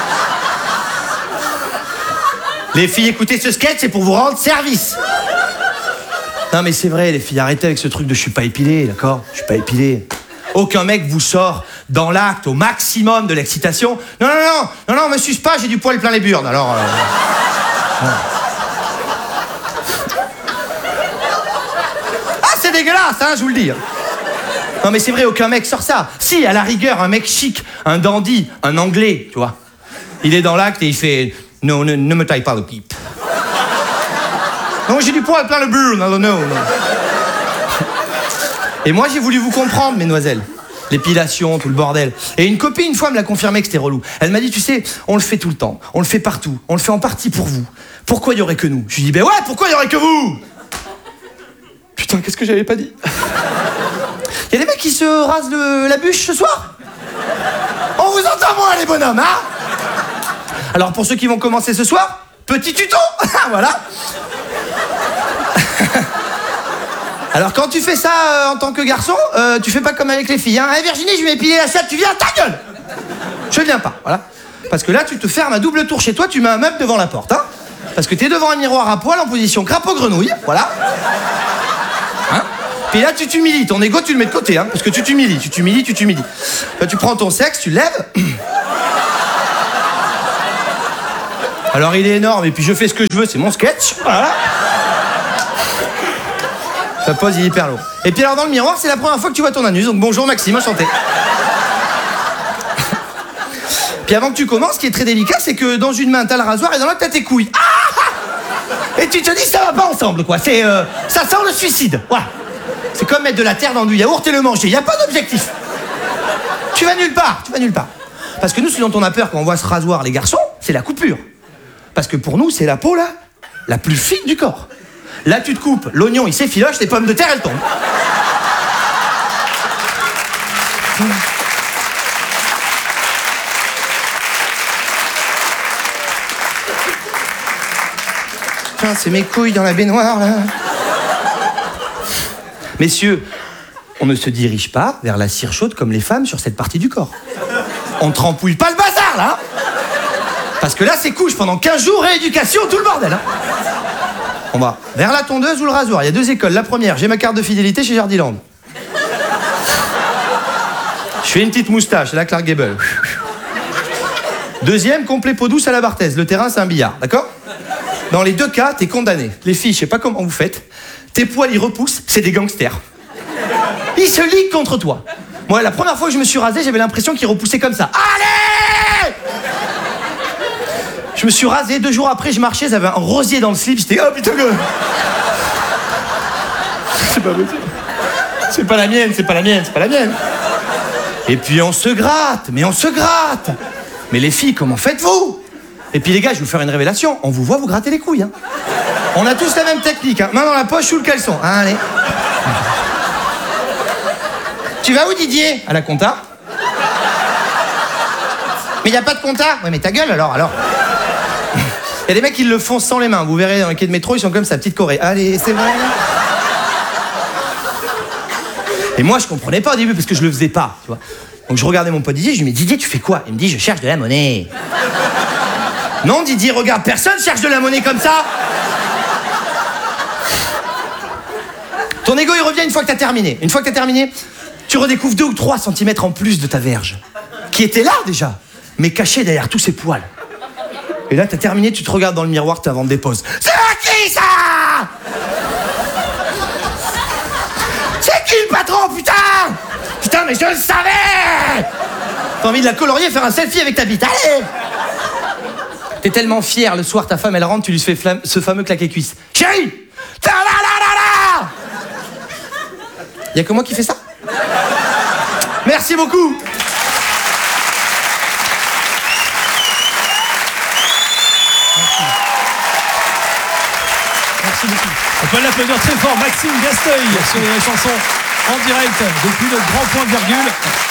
Les filles, écoutez ce sketch, c'est pour vous rendre service. Non, mais c'est vrai, les filles, arrêtez avec ce truc de je suis pas épilé, d'accord? Je suis pas épilé. Aucun mec vous sort dans l'acte au maximum de l'excitation. Non, non, non, non, non, me suce pas, j'ai du poil plein les burnes, alors... Euh... Ouais. Ah, c'est dégueulasse, hein, je vous le dis. Non, mais c'est vrai, aucun mec sort ça. Si, à la rigueur, un mec chic, un dandy, un anglais, tu vois. Il est dans l'acte et il fait... Non, ne, ne me taille pas le pipe. Non, j'ai du poil plein le burn, non, non, non. Et moi, j'ai voulu vous comprendre, mesdemoiselles. L'épilation, tout le bordel. Et une copine, une fois, me l'a confirmé que c'était relou. Elle m'a dit, tu sais, on le fait tout le temps. On le fait partout. On le fait en partie pour vous. Pourquoi il y aurait que nous? Je lui dis, ben ouais, pourquoi il y aurait que vous? Putain, qu'est-ce que j'avais pas dit? Il y a des mecs qui se rasent le, la bûche ce soir? On vous entend moins, les bonhommes, hein? Alors, pour ceux qui vont commencer ce soir, petit tuto. Voilà. Alors quand tu fais ça euh, en tant que garçon, euh, tu fais pas comme avec les filles, hein. Hey Virginie, je vais épiler la chatte, tu viens, ta gueule. Je viens pas, voilà. Parce que là, tu te fermes à double tour chez toi, tu mets un meuble devant la porte, hein. Parce que t'es devant un miroir à poil en position crapaud-grenouille, voilà. Hein. Puis là, tu t'humilies, ton ego, tu le mets de côté, hein. Parce que tu t'humilies, tu t'humilies, tu t'humilies. Là, tu prends ton sexe, tu le lèves. Alors il est énorme, et puis je fais ce que je veux, c'est mon sketch, voilà. Ça pose, il est hyper lourd. Et puis alors dans le miroir, c'est la première fois que tu vois ton anus, donc bonjour Maxime, enchanté. Puis avant que tu commences, ce qui est très délicat, c'est que dans une main t'as le rasoir et dans l'autre t'as tes couilles. Ah, et tu te dis ça va pas ensemble, quoi. C'est euh, ça sent le suicide. Voilà. C'est comme mettre de la terre dans du yaourt et le manger. Y a pas d'objectif. Tu vas nulle part, tu vas nulle part. Parce que nous, ce dont on a peur quand on voit ce rasoir, les garçons, c'est la coupure. Parce que pour nous, c'est la peau là, la plus fine du corps. Là, tu te coupes, l'oignon, il s'effiloche, les pommes de terre, elles tombent. Putain, c'est mes couilles dans la baignoire, là. Messieurs, On ne se dirige pas vers la cire chaude comme les femmes sur cette partie du corps. On ne trempouille pas le bazar, là. Parce que là, c'est couche pendant quinze jours, rééducation, tout le bordel. Hein. On va vers la tondeuse ou le rasoir. Il y a deux écoles. La première, j'ai ma carte de fidélité chez Jardiland. Je fais une petite moustache, c'est la Clark Gable. Deuxième, complet peau douce à la Barthez. Le terrain, c'est un billard, d'accord? Dans les deux cas, t'es condamné. Les filles, je sais pas comment vous faites. Tes poils, ils repoussent, c'est des gangsters. Ils se liguent contre toi. Moi, la première fois que je me suis rasé, j'avais l'impression qu'ils repoussaient comme ça. Allez! Je me suis rasé, deux jours après, je marchais, j'avais un rosier dans le slip, j'étais oh putain que... C'est pas possible. C'est pas la mienne, c'est pas la mienne, c'est pas la mienne. Et puis on se gratte, mais on se gratte. Mais les filles, comment faites-vous? Et puis les gars, je vais vous faire une révélation. On vous voit vous gratter les couilles. Hein. On a tous la même technique. Hein. Main dans la poche, sous le caleçon. Hein, allez. Tu vas où, Didier? À la compta. Mais il n'y a pas de compta. Ouais, mais ta gueule alors, alors. Il y a des mecs qui le font sans les mains. Vous verrez dans les quais de métro, ils sont comme ça, petite Corée. Allez, c'est vrai. Et moi, je comprenais pas au début parce que je le faisais pas, tu vois. Donc je regardais mon pote Didier, je lui dis, mais Didier, tu fais quoi? Il me dit, je cherche de la monnaie. Non, Didier, regarde, personne cherche de la monnaie comme ça. Ton ego, il revient une fois que t'as terminé. Une fois que t'as terminé, tu redécouvres deux ou trois centimètres en plus de ta verge, qui était là déjà, mais cachée derrière tous ces poils. Et là, t'as terminé, tu te regardes dans le miroir, t'as avant de dépose. C'est à qui ça? C'est qui le patron, putain? Putain, mais je le savais! T'as envie de la colorier et faire un selfie avec ta bite, allez! T'es tellement fier, le soir, ta femme, elle rentre, tu lui fais flamme, ce fameux claquet cuisse. Chérie! Ta-la-la-la-la! Y'a que moi qui fais ça? Merci beaucoup! Merci beaucoup. On peut l'applaudir très fort, Maxime Gasteuil, sur les chansons en direct depuis le grand point virgule.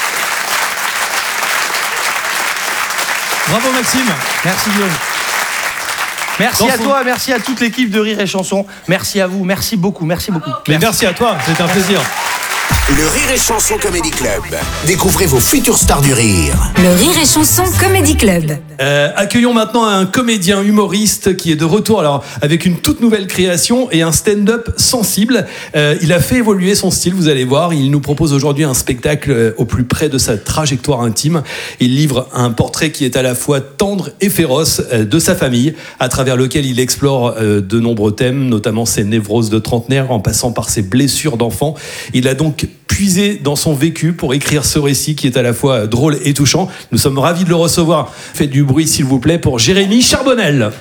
Bravo Maxime. Merci Guillaume. Merci à toi, merci à toute l'équipe de Rire et Chanson. Merci à vous, merci beaucoup, merci beaucoup. Mais merci à toi, c'était un plaisir. Le Rire et Chanson Comedy Club. Découvrez vos futures stars du rire. Le Rire et Chanson Comedy Club. Euh, accueillons maintenant un comédien humoriste qui est de retour alors avec une toute nouvelle création et un stand-up sensible. Euh, il a fait évoluer son style, vous allez voir. Il nous propose aujourd'hui un spectacle au plus près de sa trajectoire intime. Il livre un portrait qui est à la fois tendre et féroce euh, de sa famille, à travers lequel il explore euh, de nombreux thèmes, notamment ses névroses de trentenaire en passant par ses blessures d'enfant. Il a donc puisé dans son vécu pour écrire ce récit qui est à la fois drôle et touchant. Nous sommes ravis de le recevoir. Faites du bruit s'il vous plaît pour Jérémy Charbonnel.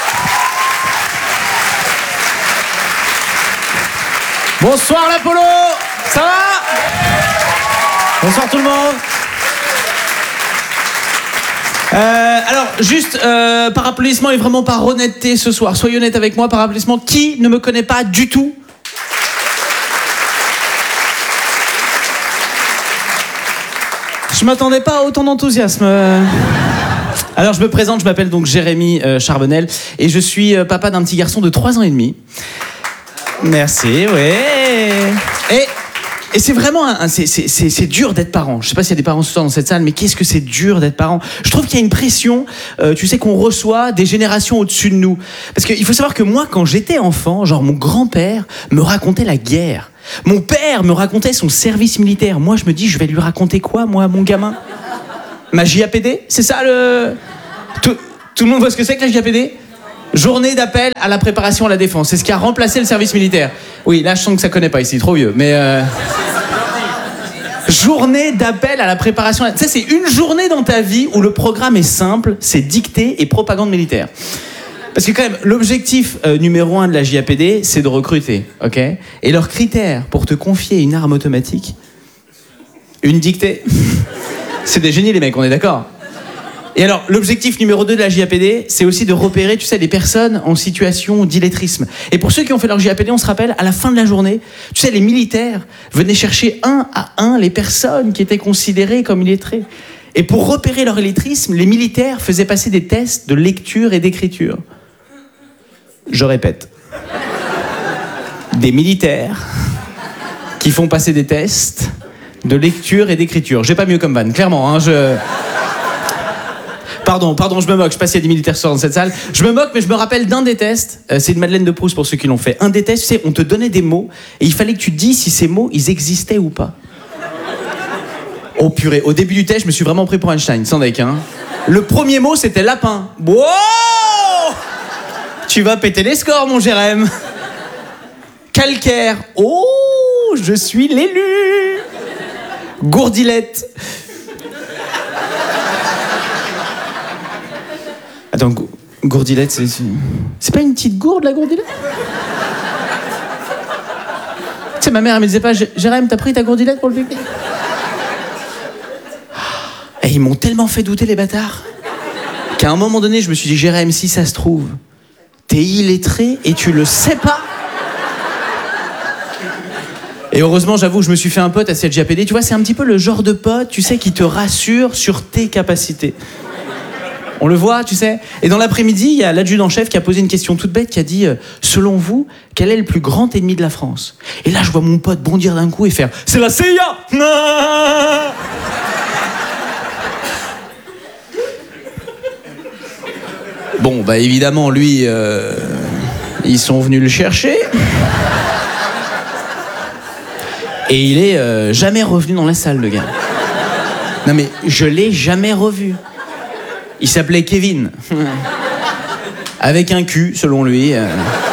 Bonsoir l'Apollo, ça va? Bonsoir tout le monde. Euh, alors juste euh, par applaudissement et vraiment par honnêteté ce soir, soyez honnête avec moi, par applaudissement, qui ne me connaît pas du tout? Je m'attendais pas à autant d'enthousiasme. Alors je me présente, je m'appelle donc Jérémy euh, Charbonnel et je suis euh, papa d'un petit garçon de trois ans et demi. Merci, ouais. Et, et c'est vraiment, un, un, c'est, c'est, c'est, c'est dur d'être parent. Je sais pas s'il y a des parents ce soir dans cette salle, mais qu'est-ce que c'est dur d'être parent. Je trouve qu'il y a une pression, euh, tu sais, qu'on reçoit des générations au-dessus de nous. Parce qu'il faut savoir que moi, quand j'étais enfant, genre mon grand-père me racontait la guerre. Mon père me racontait son service militaire. Moi, je me dis, je vais lui raconter quoi, moi, mon gamin? Ma J A P D? C'est ça le... Tout, tout le monde voit ce que c'est que la J A P D? Journée d'appel à la préparation à la défense. C'est ce qui a remplacé le service militaire. Oui, là, je sens que ça connaît pas ici, trop vieux. Mais... Euh... Journée d'appel à la préparation... À... Tu sais, c'est une journée dans ta vie où le programme est simple, c'est dictée et propagande militaire. Parce que quand même, l'objectif euh, numéro un de la J A P D, c'est de recruter, ok? Et leur critère pour te confier une arme automatique, une dictée, c'est des génies les mecs, on est d'accord? Et alors, l'objectif numéro deux de la J A P D, c'est aussi de repérer, tu sais, les personnes en situation d'illettrisme. Et pour ceux qui ont fait leur J A P D, on se rappelle, à la fin de la journée, tu sais, les militaires venaient chercher un à un les personnes qui étaient considérées comme illettrées. Et pour repérer leur illettrisme, les militaires faisaient passer des tests de lecture et d'écriture. Je répète. Des militaires qui font passer des tests de lecture et d'écriture. J'ai pas mieux comme vanne, clairement. Hein, je... Pardon, pardon, je me moque. Je sais pas s'il y a des militaires dans cette salle. Je me moque, mais je me rappelle d'un des tests. Euh, c'est une Madeleine de Proust pour ceux qui l'ont fait. Un des tests, tu sais, on te donnait des mots et il fallait que tu te dises si ces mots, ils existaient ou pas. Oh purée, au début du test, je me suis vraiment pris pour Einstein, sans deck, hein. Le premier mot, c'était lapin. Wow! Tu vas péter les scores, mon Jérém. Calcaire. Oh, je suis l'élu. Gourdilette. Attends, go- gourdilette, c'est... C'est pas une petite gourde, la gourdilette? Tu sais, ma mère, elle me disait pas, Jérém, t'as pris ta gourdilette pour le pipi? Et ils m'ont tellement fait douter, les bâtards, qu'à un moment donné, je me suis dit, Jérém, si ça se trouve, t'es illettré et tu le sais pas. Et heureusement, j'avoue, je me suis fait un pote à C L J A P D. Tu vois, c'est un petit peu le genre de pote, tu sais, qui te rassure sur tes capacités. On le voit, tu sais. Et dans l'après-midi, il y a l'adjudant-chef qui a posé une question toute bête, qui a dit euh, « Selon vous, quel est le plus grand ennemi de la France ?» Et là, je vois mon pote bondir d'un coup et faire « C'est la C I A !» Bon, bah évidemment, lui, euh, ils sont venus le chercher. Et il est euh, jamais revenu dans la salle, le gars. Non mais, je l'ai jamais revu. Il s'appelait Kevin. Avec un Q, selon lui. Euh...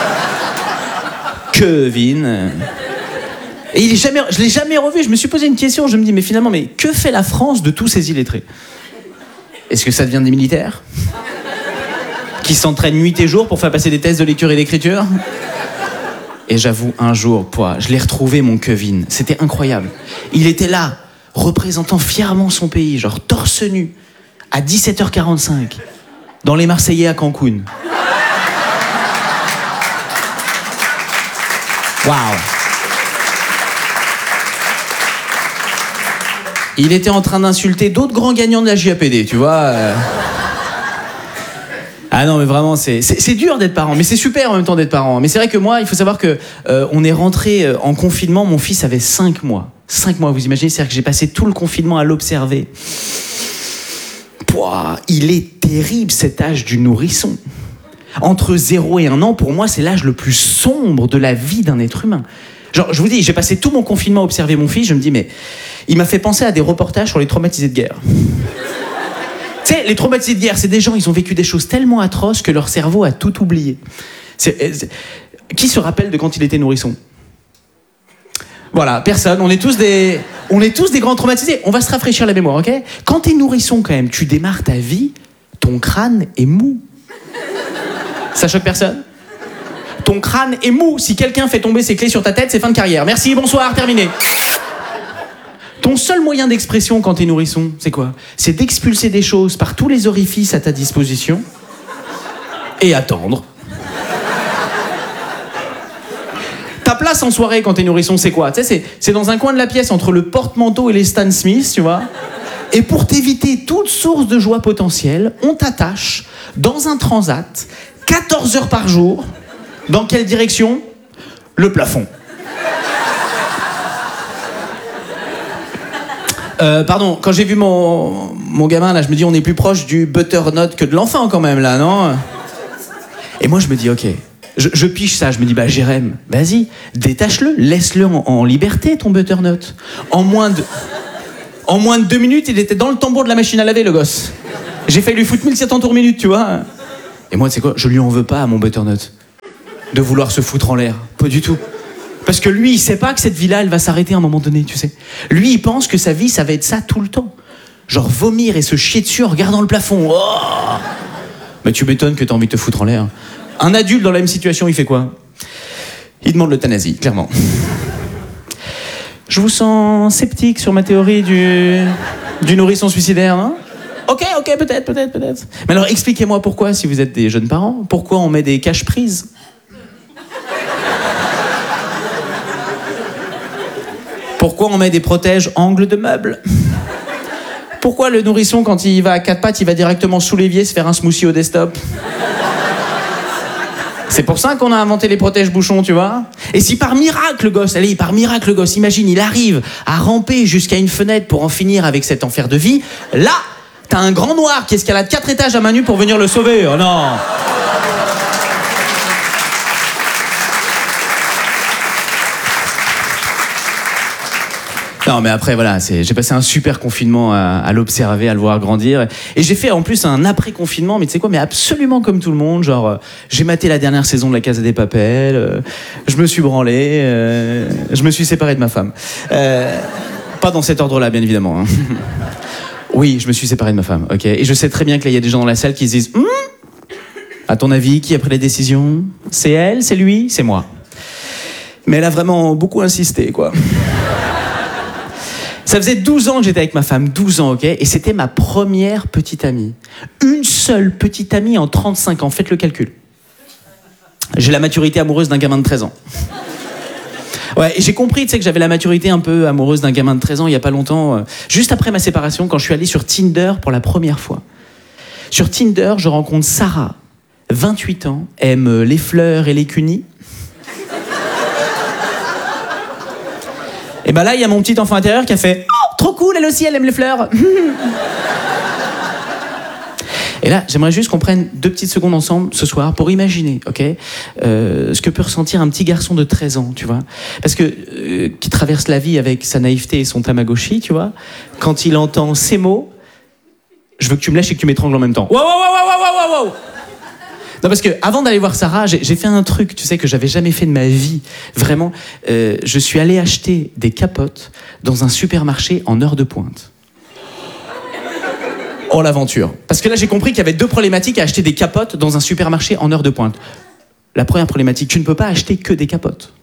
Kevin. Et il est jamais... je l'ai jamais revu. Je me suis posé une question. Je me dis, mais finalement, mais que fait la France de tous ces illettrés? Est-ce que ça devient des militaires qui s'entraînent nuit et jour pour faire passer des tests de lecture et d'écriture? Et j'avoue, un jour, pouah, je l'ai retrouvé, mon Kevin. C'était incroyable. Il était là, représentant fièrement son pays, genre torse nu, à dix-sept heures quarante-cinq, dans les Marseillais à Cancun. Waouh! Il était en train d'insulter d'autres grands gagnants de la J A P D, tu vois. Euh... Ah non, mais vraiment, c'est, c'est, c'est dur d'être parent, mais c'est super en même temps d'être parent. Mais c'est vrai que moi, il faut savoir que euh, on est rentré euh, en confinement, mon fils avait cinq mois. cinq mois, vous imaginez, c'est-à-dire que j'ai passé tout le confinement à l'observer. Pouah, il est terrible cet âge du nourrisson. Entre zéro et un an, pour moi, c'est l'âge le plus sombre de la vie d'un être humain. Genre, je vous dis, j'ai passé tout mon confinement à observer mon fils, je me dis, mais il m'a fait penser à des reportages sur les traumatisés de guerre. Tu sais, les traumatisés de guerre, c'est des gens, ils ont vécu des choses tellement atroces que leur cerveau a tout oublié. C'est, c'est... Qui se rappelle de quand il était nourrisson? Voilà, personne. On est tous des, on est tous des grands traumatisés. On va se rafraîchir la mémoire, ok? Quand t'es nourrisson, quand même, tu démarres ta vie, ton crâne est mou. Ça choque personne? Ton crâne est mou. Si quelqu'un fait tomber ses clés sur ta tête, c'est fin de carrière. Merci, bonsoir, terminé. Ton seul moyen d'expression quand t'es nourrisson, c'est quoi? C'est d'expulser des choses par tous les orifices à ta disposition et attendre. Ta place en soirée quand t'es nourrisson, c'est quoi? Tu sais, c'est, c'est dans un coin de la pièce entre le porte-manteau et les Stan Smith, tu vois. Et pour t'éviter toute source de joie potentielle, on t'attache dans un transat, quatorze heures par jour. Dans quelle direction? Le plafond. Euh, pardon, quand j'ai vu mon, mon gamin, là, je me dis, on est plus proche du butternut que de l'enfant, quand même, là, non? Et moi, je me dis, ok, je, je piche ça, je me dis, bah, Jérém, vas-y, détache-le, laisse-le en, en liberté, ton butternut. En moins de... En moins de deux minutes, il était dans le tambour de la machine à laver, le gosse. J'ai failli lui foutre mille sept cents tours minute, tu vois. Et moi, tu sais quoi, je lui en veux pas à mon butternut de vouloir se foutre en l'air. Pas du tout. Parce que lui, il sait pas que cette vie-là, elle va s'arrêter à un moment donné, tu sais. Lui, il pense que sa vie, ça va être ça tout le temps. Genre vomir et se chier dessus en regardant le plafond. Oh, mais tu m'étonnes que t'as envie de te foutre en l'air. Un adulte dans la même situation, il fait quoi? Il demande l'euthanasie, clairement. Je vous sens sceptique sur ma théorie du, du nourrisson suicidaire, non? Ok, ok, peut-être, peut-être, peut-être. Mais alors, expliquez-moi pourquoi, si vous êtes des jeunes parents, pourquoi on met des cache-prises? Pourquoi on met des protèges angles de meubles? Pourquoi le nourrisson, quand il va à quatre pattes, il va directement sous l'évier se faire un smoothie au desktop? C'est pour ça qu'on a inventé les protège-bouchons, tu vois. Et si par miracle, le gosse, allez, par miracle, le gosse, imagine, il arrive à ramper jusqu'à une fenêtre pour en finir avec cet enfer de vie, là, t'as un grand noir qui escalade quatre étages à main nue pour venir le sauver. Oh non. Non mais après voilà, c'est, j'ai passé un super confinement à, à l'observer, à le voir grandir. Et j'ai fait en plus un après-confinement, mais tu sais quoi, mais absolument comme tout le monde. Genre, euh, j'ai maté la dernière saison de La Casa des Papel, euh, je me suis branlé, euh, je me suis séparé de ma femme. Euh, pas dans cet ordre-là, bien évidemment. Hein. Oui, je me suis séparé de ma femme, ok. Et je sais très bien que là, il y a des gens dans la salle qui se disent hm, à ton avis, qui a pris la décision? C'est elle? C'est lui? C'est moi. Mais elle a vraiment beaucoup insisté, quoi. Ça faisait douze ans que j'étais avec ma femme, douze ans, ok? Et c'était ma première petite amie. Une seule petite amie en trente-cinq ans, faites le calcul. J'ai la maturité amoureuse d'un gamin de treize ans. Ouais, et j'ai compris, tu sais, que j'avais la maturité un peu amoureuse d'un gamin de treize ans il y a pas longtemps, euh, juste après ma séparation, quand je suis allé sur Tinder pour la première fois. Sur Tinder, je rencontre Sarah, vingt-huit ans, aime les fleurs et les cunis. Et ben là, il y a mon petit enfant intérieur qui a fait « Oh, trop cool, elle aussi, elle aime les fleurs !» Et là, j'aimerais juste qu'on prenne deux petites secondes ensemble ce soir pour imaginer, ok, euh, ce que peut ressentir un petit garçon de treize ans, tu vois. Parce que, euh, qui traverse la vie avec sa naïveté et son tamagotchi, tu vois. Quand il entend ces mots, je veux que tu me lâches et que tu m'étrangles en même temps. Wow, wow, wow, wow, wow, wow. Non, parce que avant d'aller voir Sarah, j'ai, j'ai fait un truc, tu sais, que j'avais jamais fait de ma vie. Vraiment, euh, je suis allé acheter des capotes dans un supermarché en heure de pointe. Oh, l'aventure. Parce que là, j'ai compris qu'il y avait deux problématiques à acheter des capotes dans un supermarché en heure de pointe. La première problématique, tu ne peux pas acheter que des capotes.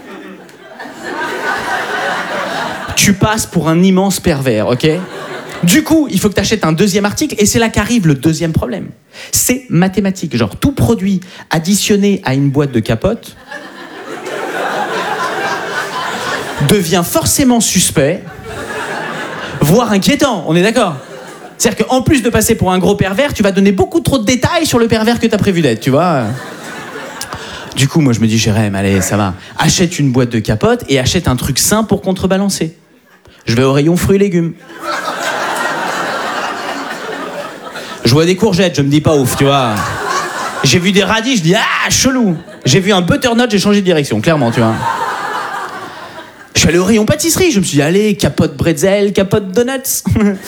Tu passes pour un immense pervers, ok ? Du coup, il faut que tu achètes un deuxième article, et c'est là qu'arrive le deuxième problème. C'est mathématique. Genre, tout produit additionné à une boîte de capotes devient forcément suspect, voire inquiétant, on est d'accord ? C'est-à-dire qu'en plus de passer pour un gros pervers, tu vas donner beaucoup trop de détails sur le pervers que tu as prévu d'être, tu vois ? Du coup, moi, je me dis, Jérém, allez, ça va. Achète une boîte de capotes et achète un truc sain pour contrebalancer. Je vais au rayon fruits et légumes. Je vois des courgettes, je me dis pas ouf, tu vois. J'ai vu des radis, je dis ah, chelou. J'ai vu un butternut, j'ai changé de direction, clairement, tu vois. Je suis allé au rayon pâtisserie, je me suis dit allez, capote bretzel, capote donuts.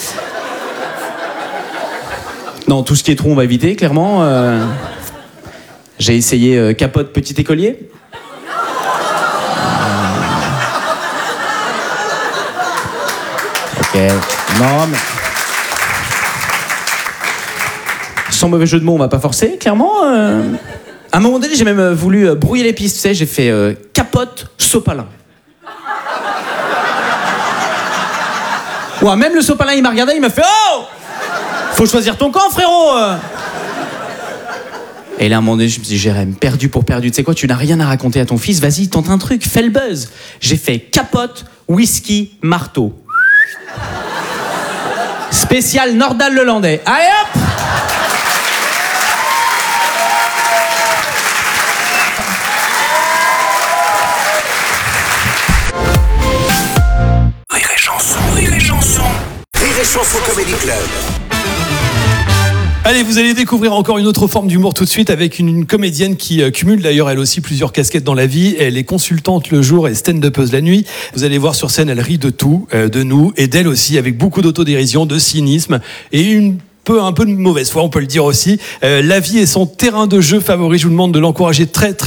Non, tout ce qui est trop, on va éviter, clairement. Euh... J'ai essayé euh, capote petit écolier. Euh... Ok, non mais... Sans mauvais jeu de mots, on va pas forcer, clairement. Euh... À un moment donné, j'ai même voulu euh, brouiller les pistes, tu sais, j'ai fait euh, capote sopalin. Ouais, même le sopalin, il m'a regardé, il m'a fait oh, faut choisir ton camp, frérot. Et là, à un moment donné, je me suis dit, Jérém, perdu pour perdu, tu sais quoi, tu n'as rien à raconter à ton fils, vas-y, tente un truc, fais le buzz. J'ai fait capote, whisky, marteau. Spécial Nordal le Landais. Allez hop! Rire et chanson, rire et chanson. Rire et chanson Comedy Club. Allez, vous allez découvrir encore une autre forme d'humour tout de suite avec une, une comédienne qui euh, cumule d'ailleurs elle aussi plusieurs casquettes dans la vie. Elle est consultante le jour et stand-upeuse la nuit. Vous allez voir sur scène, elle rit de tout, euh, de nous et d'elle aussi, avec beaucoup d'autodérision, de cynisme et une peu un peu de mauvaise foi, on peut le dire aussi. Euh, la vie est son terrain de jeu favori. Je vous demande de l'encourager très très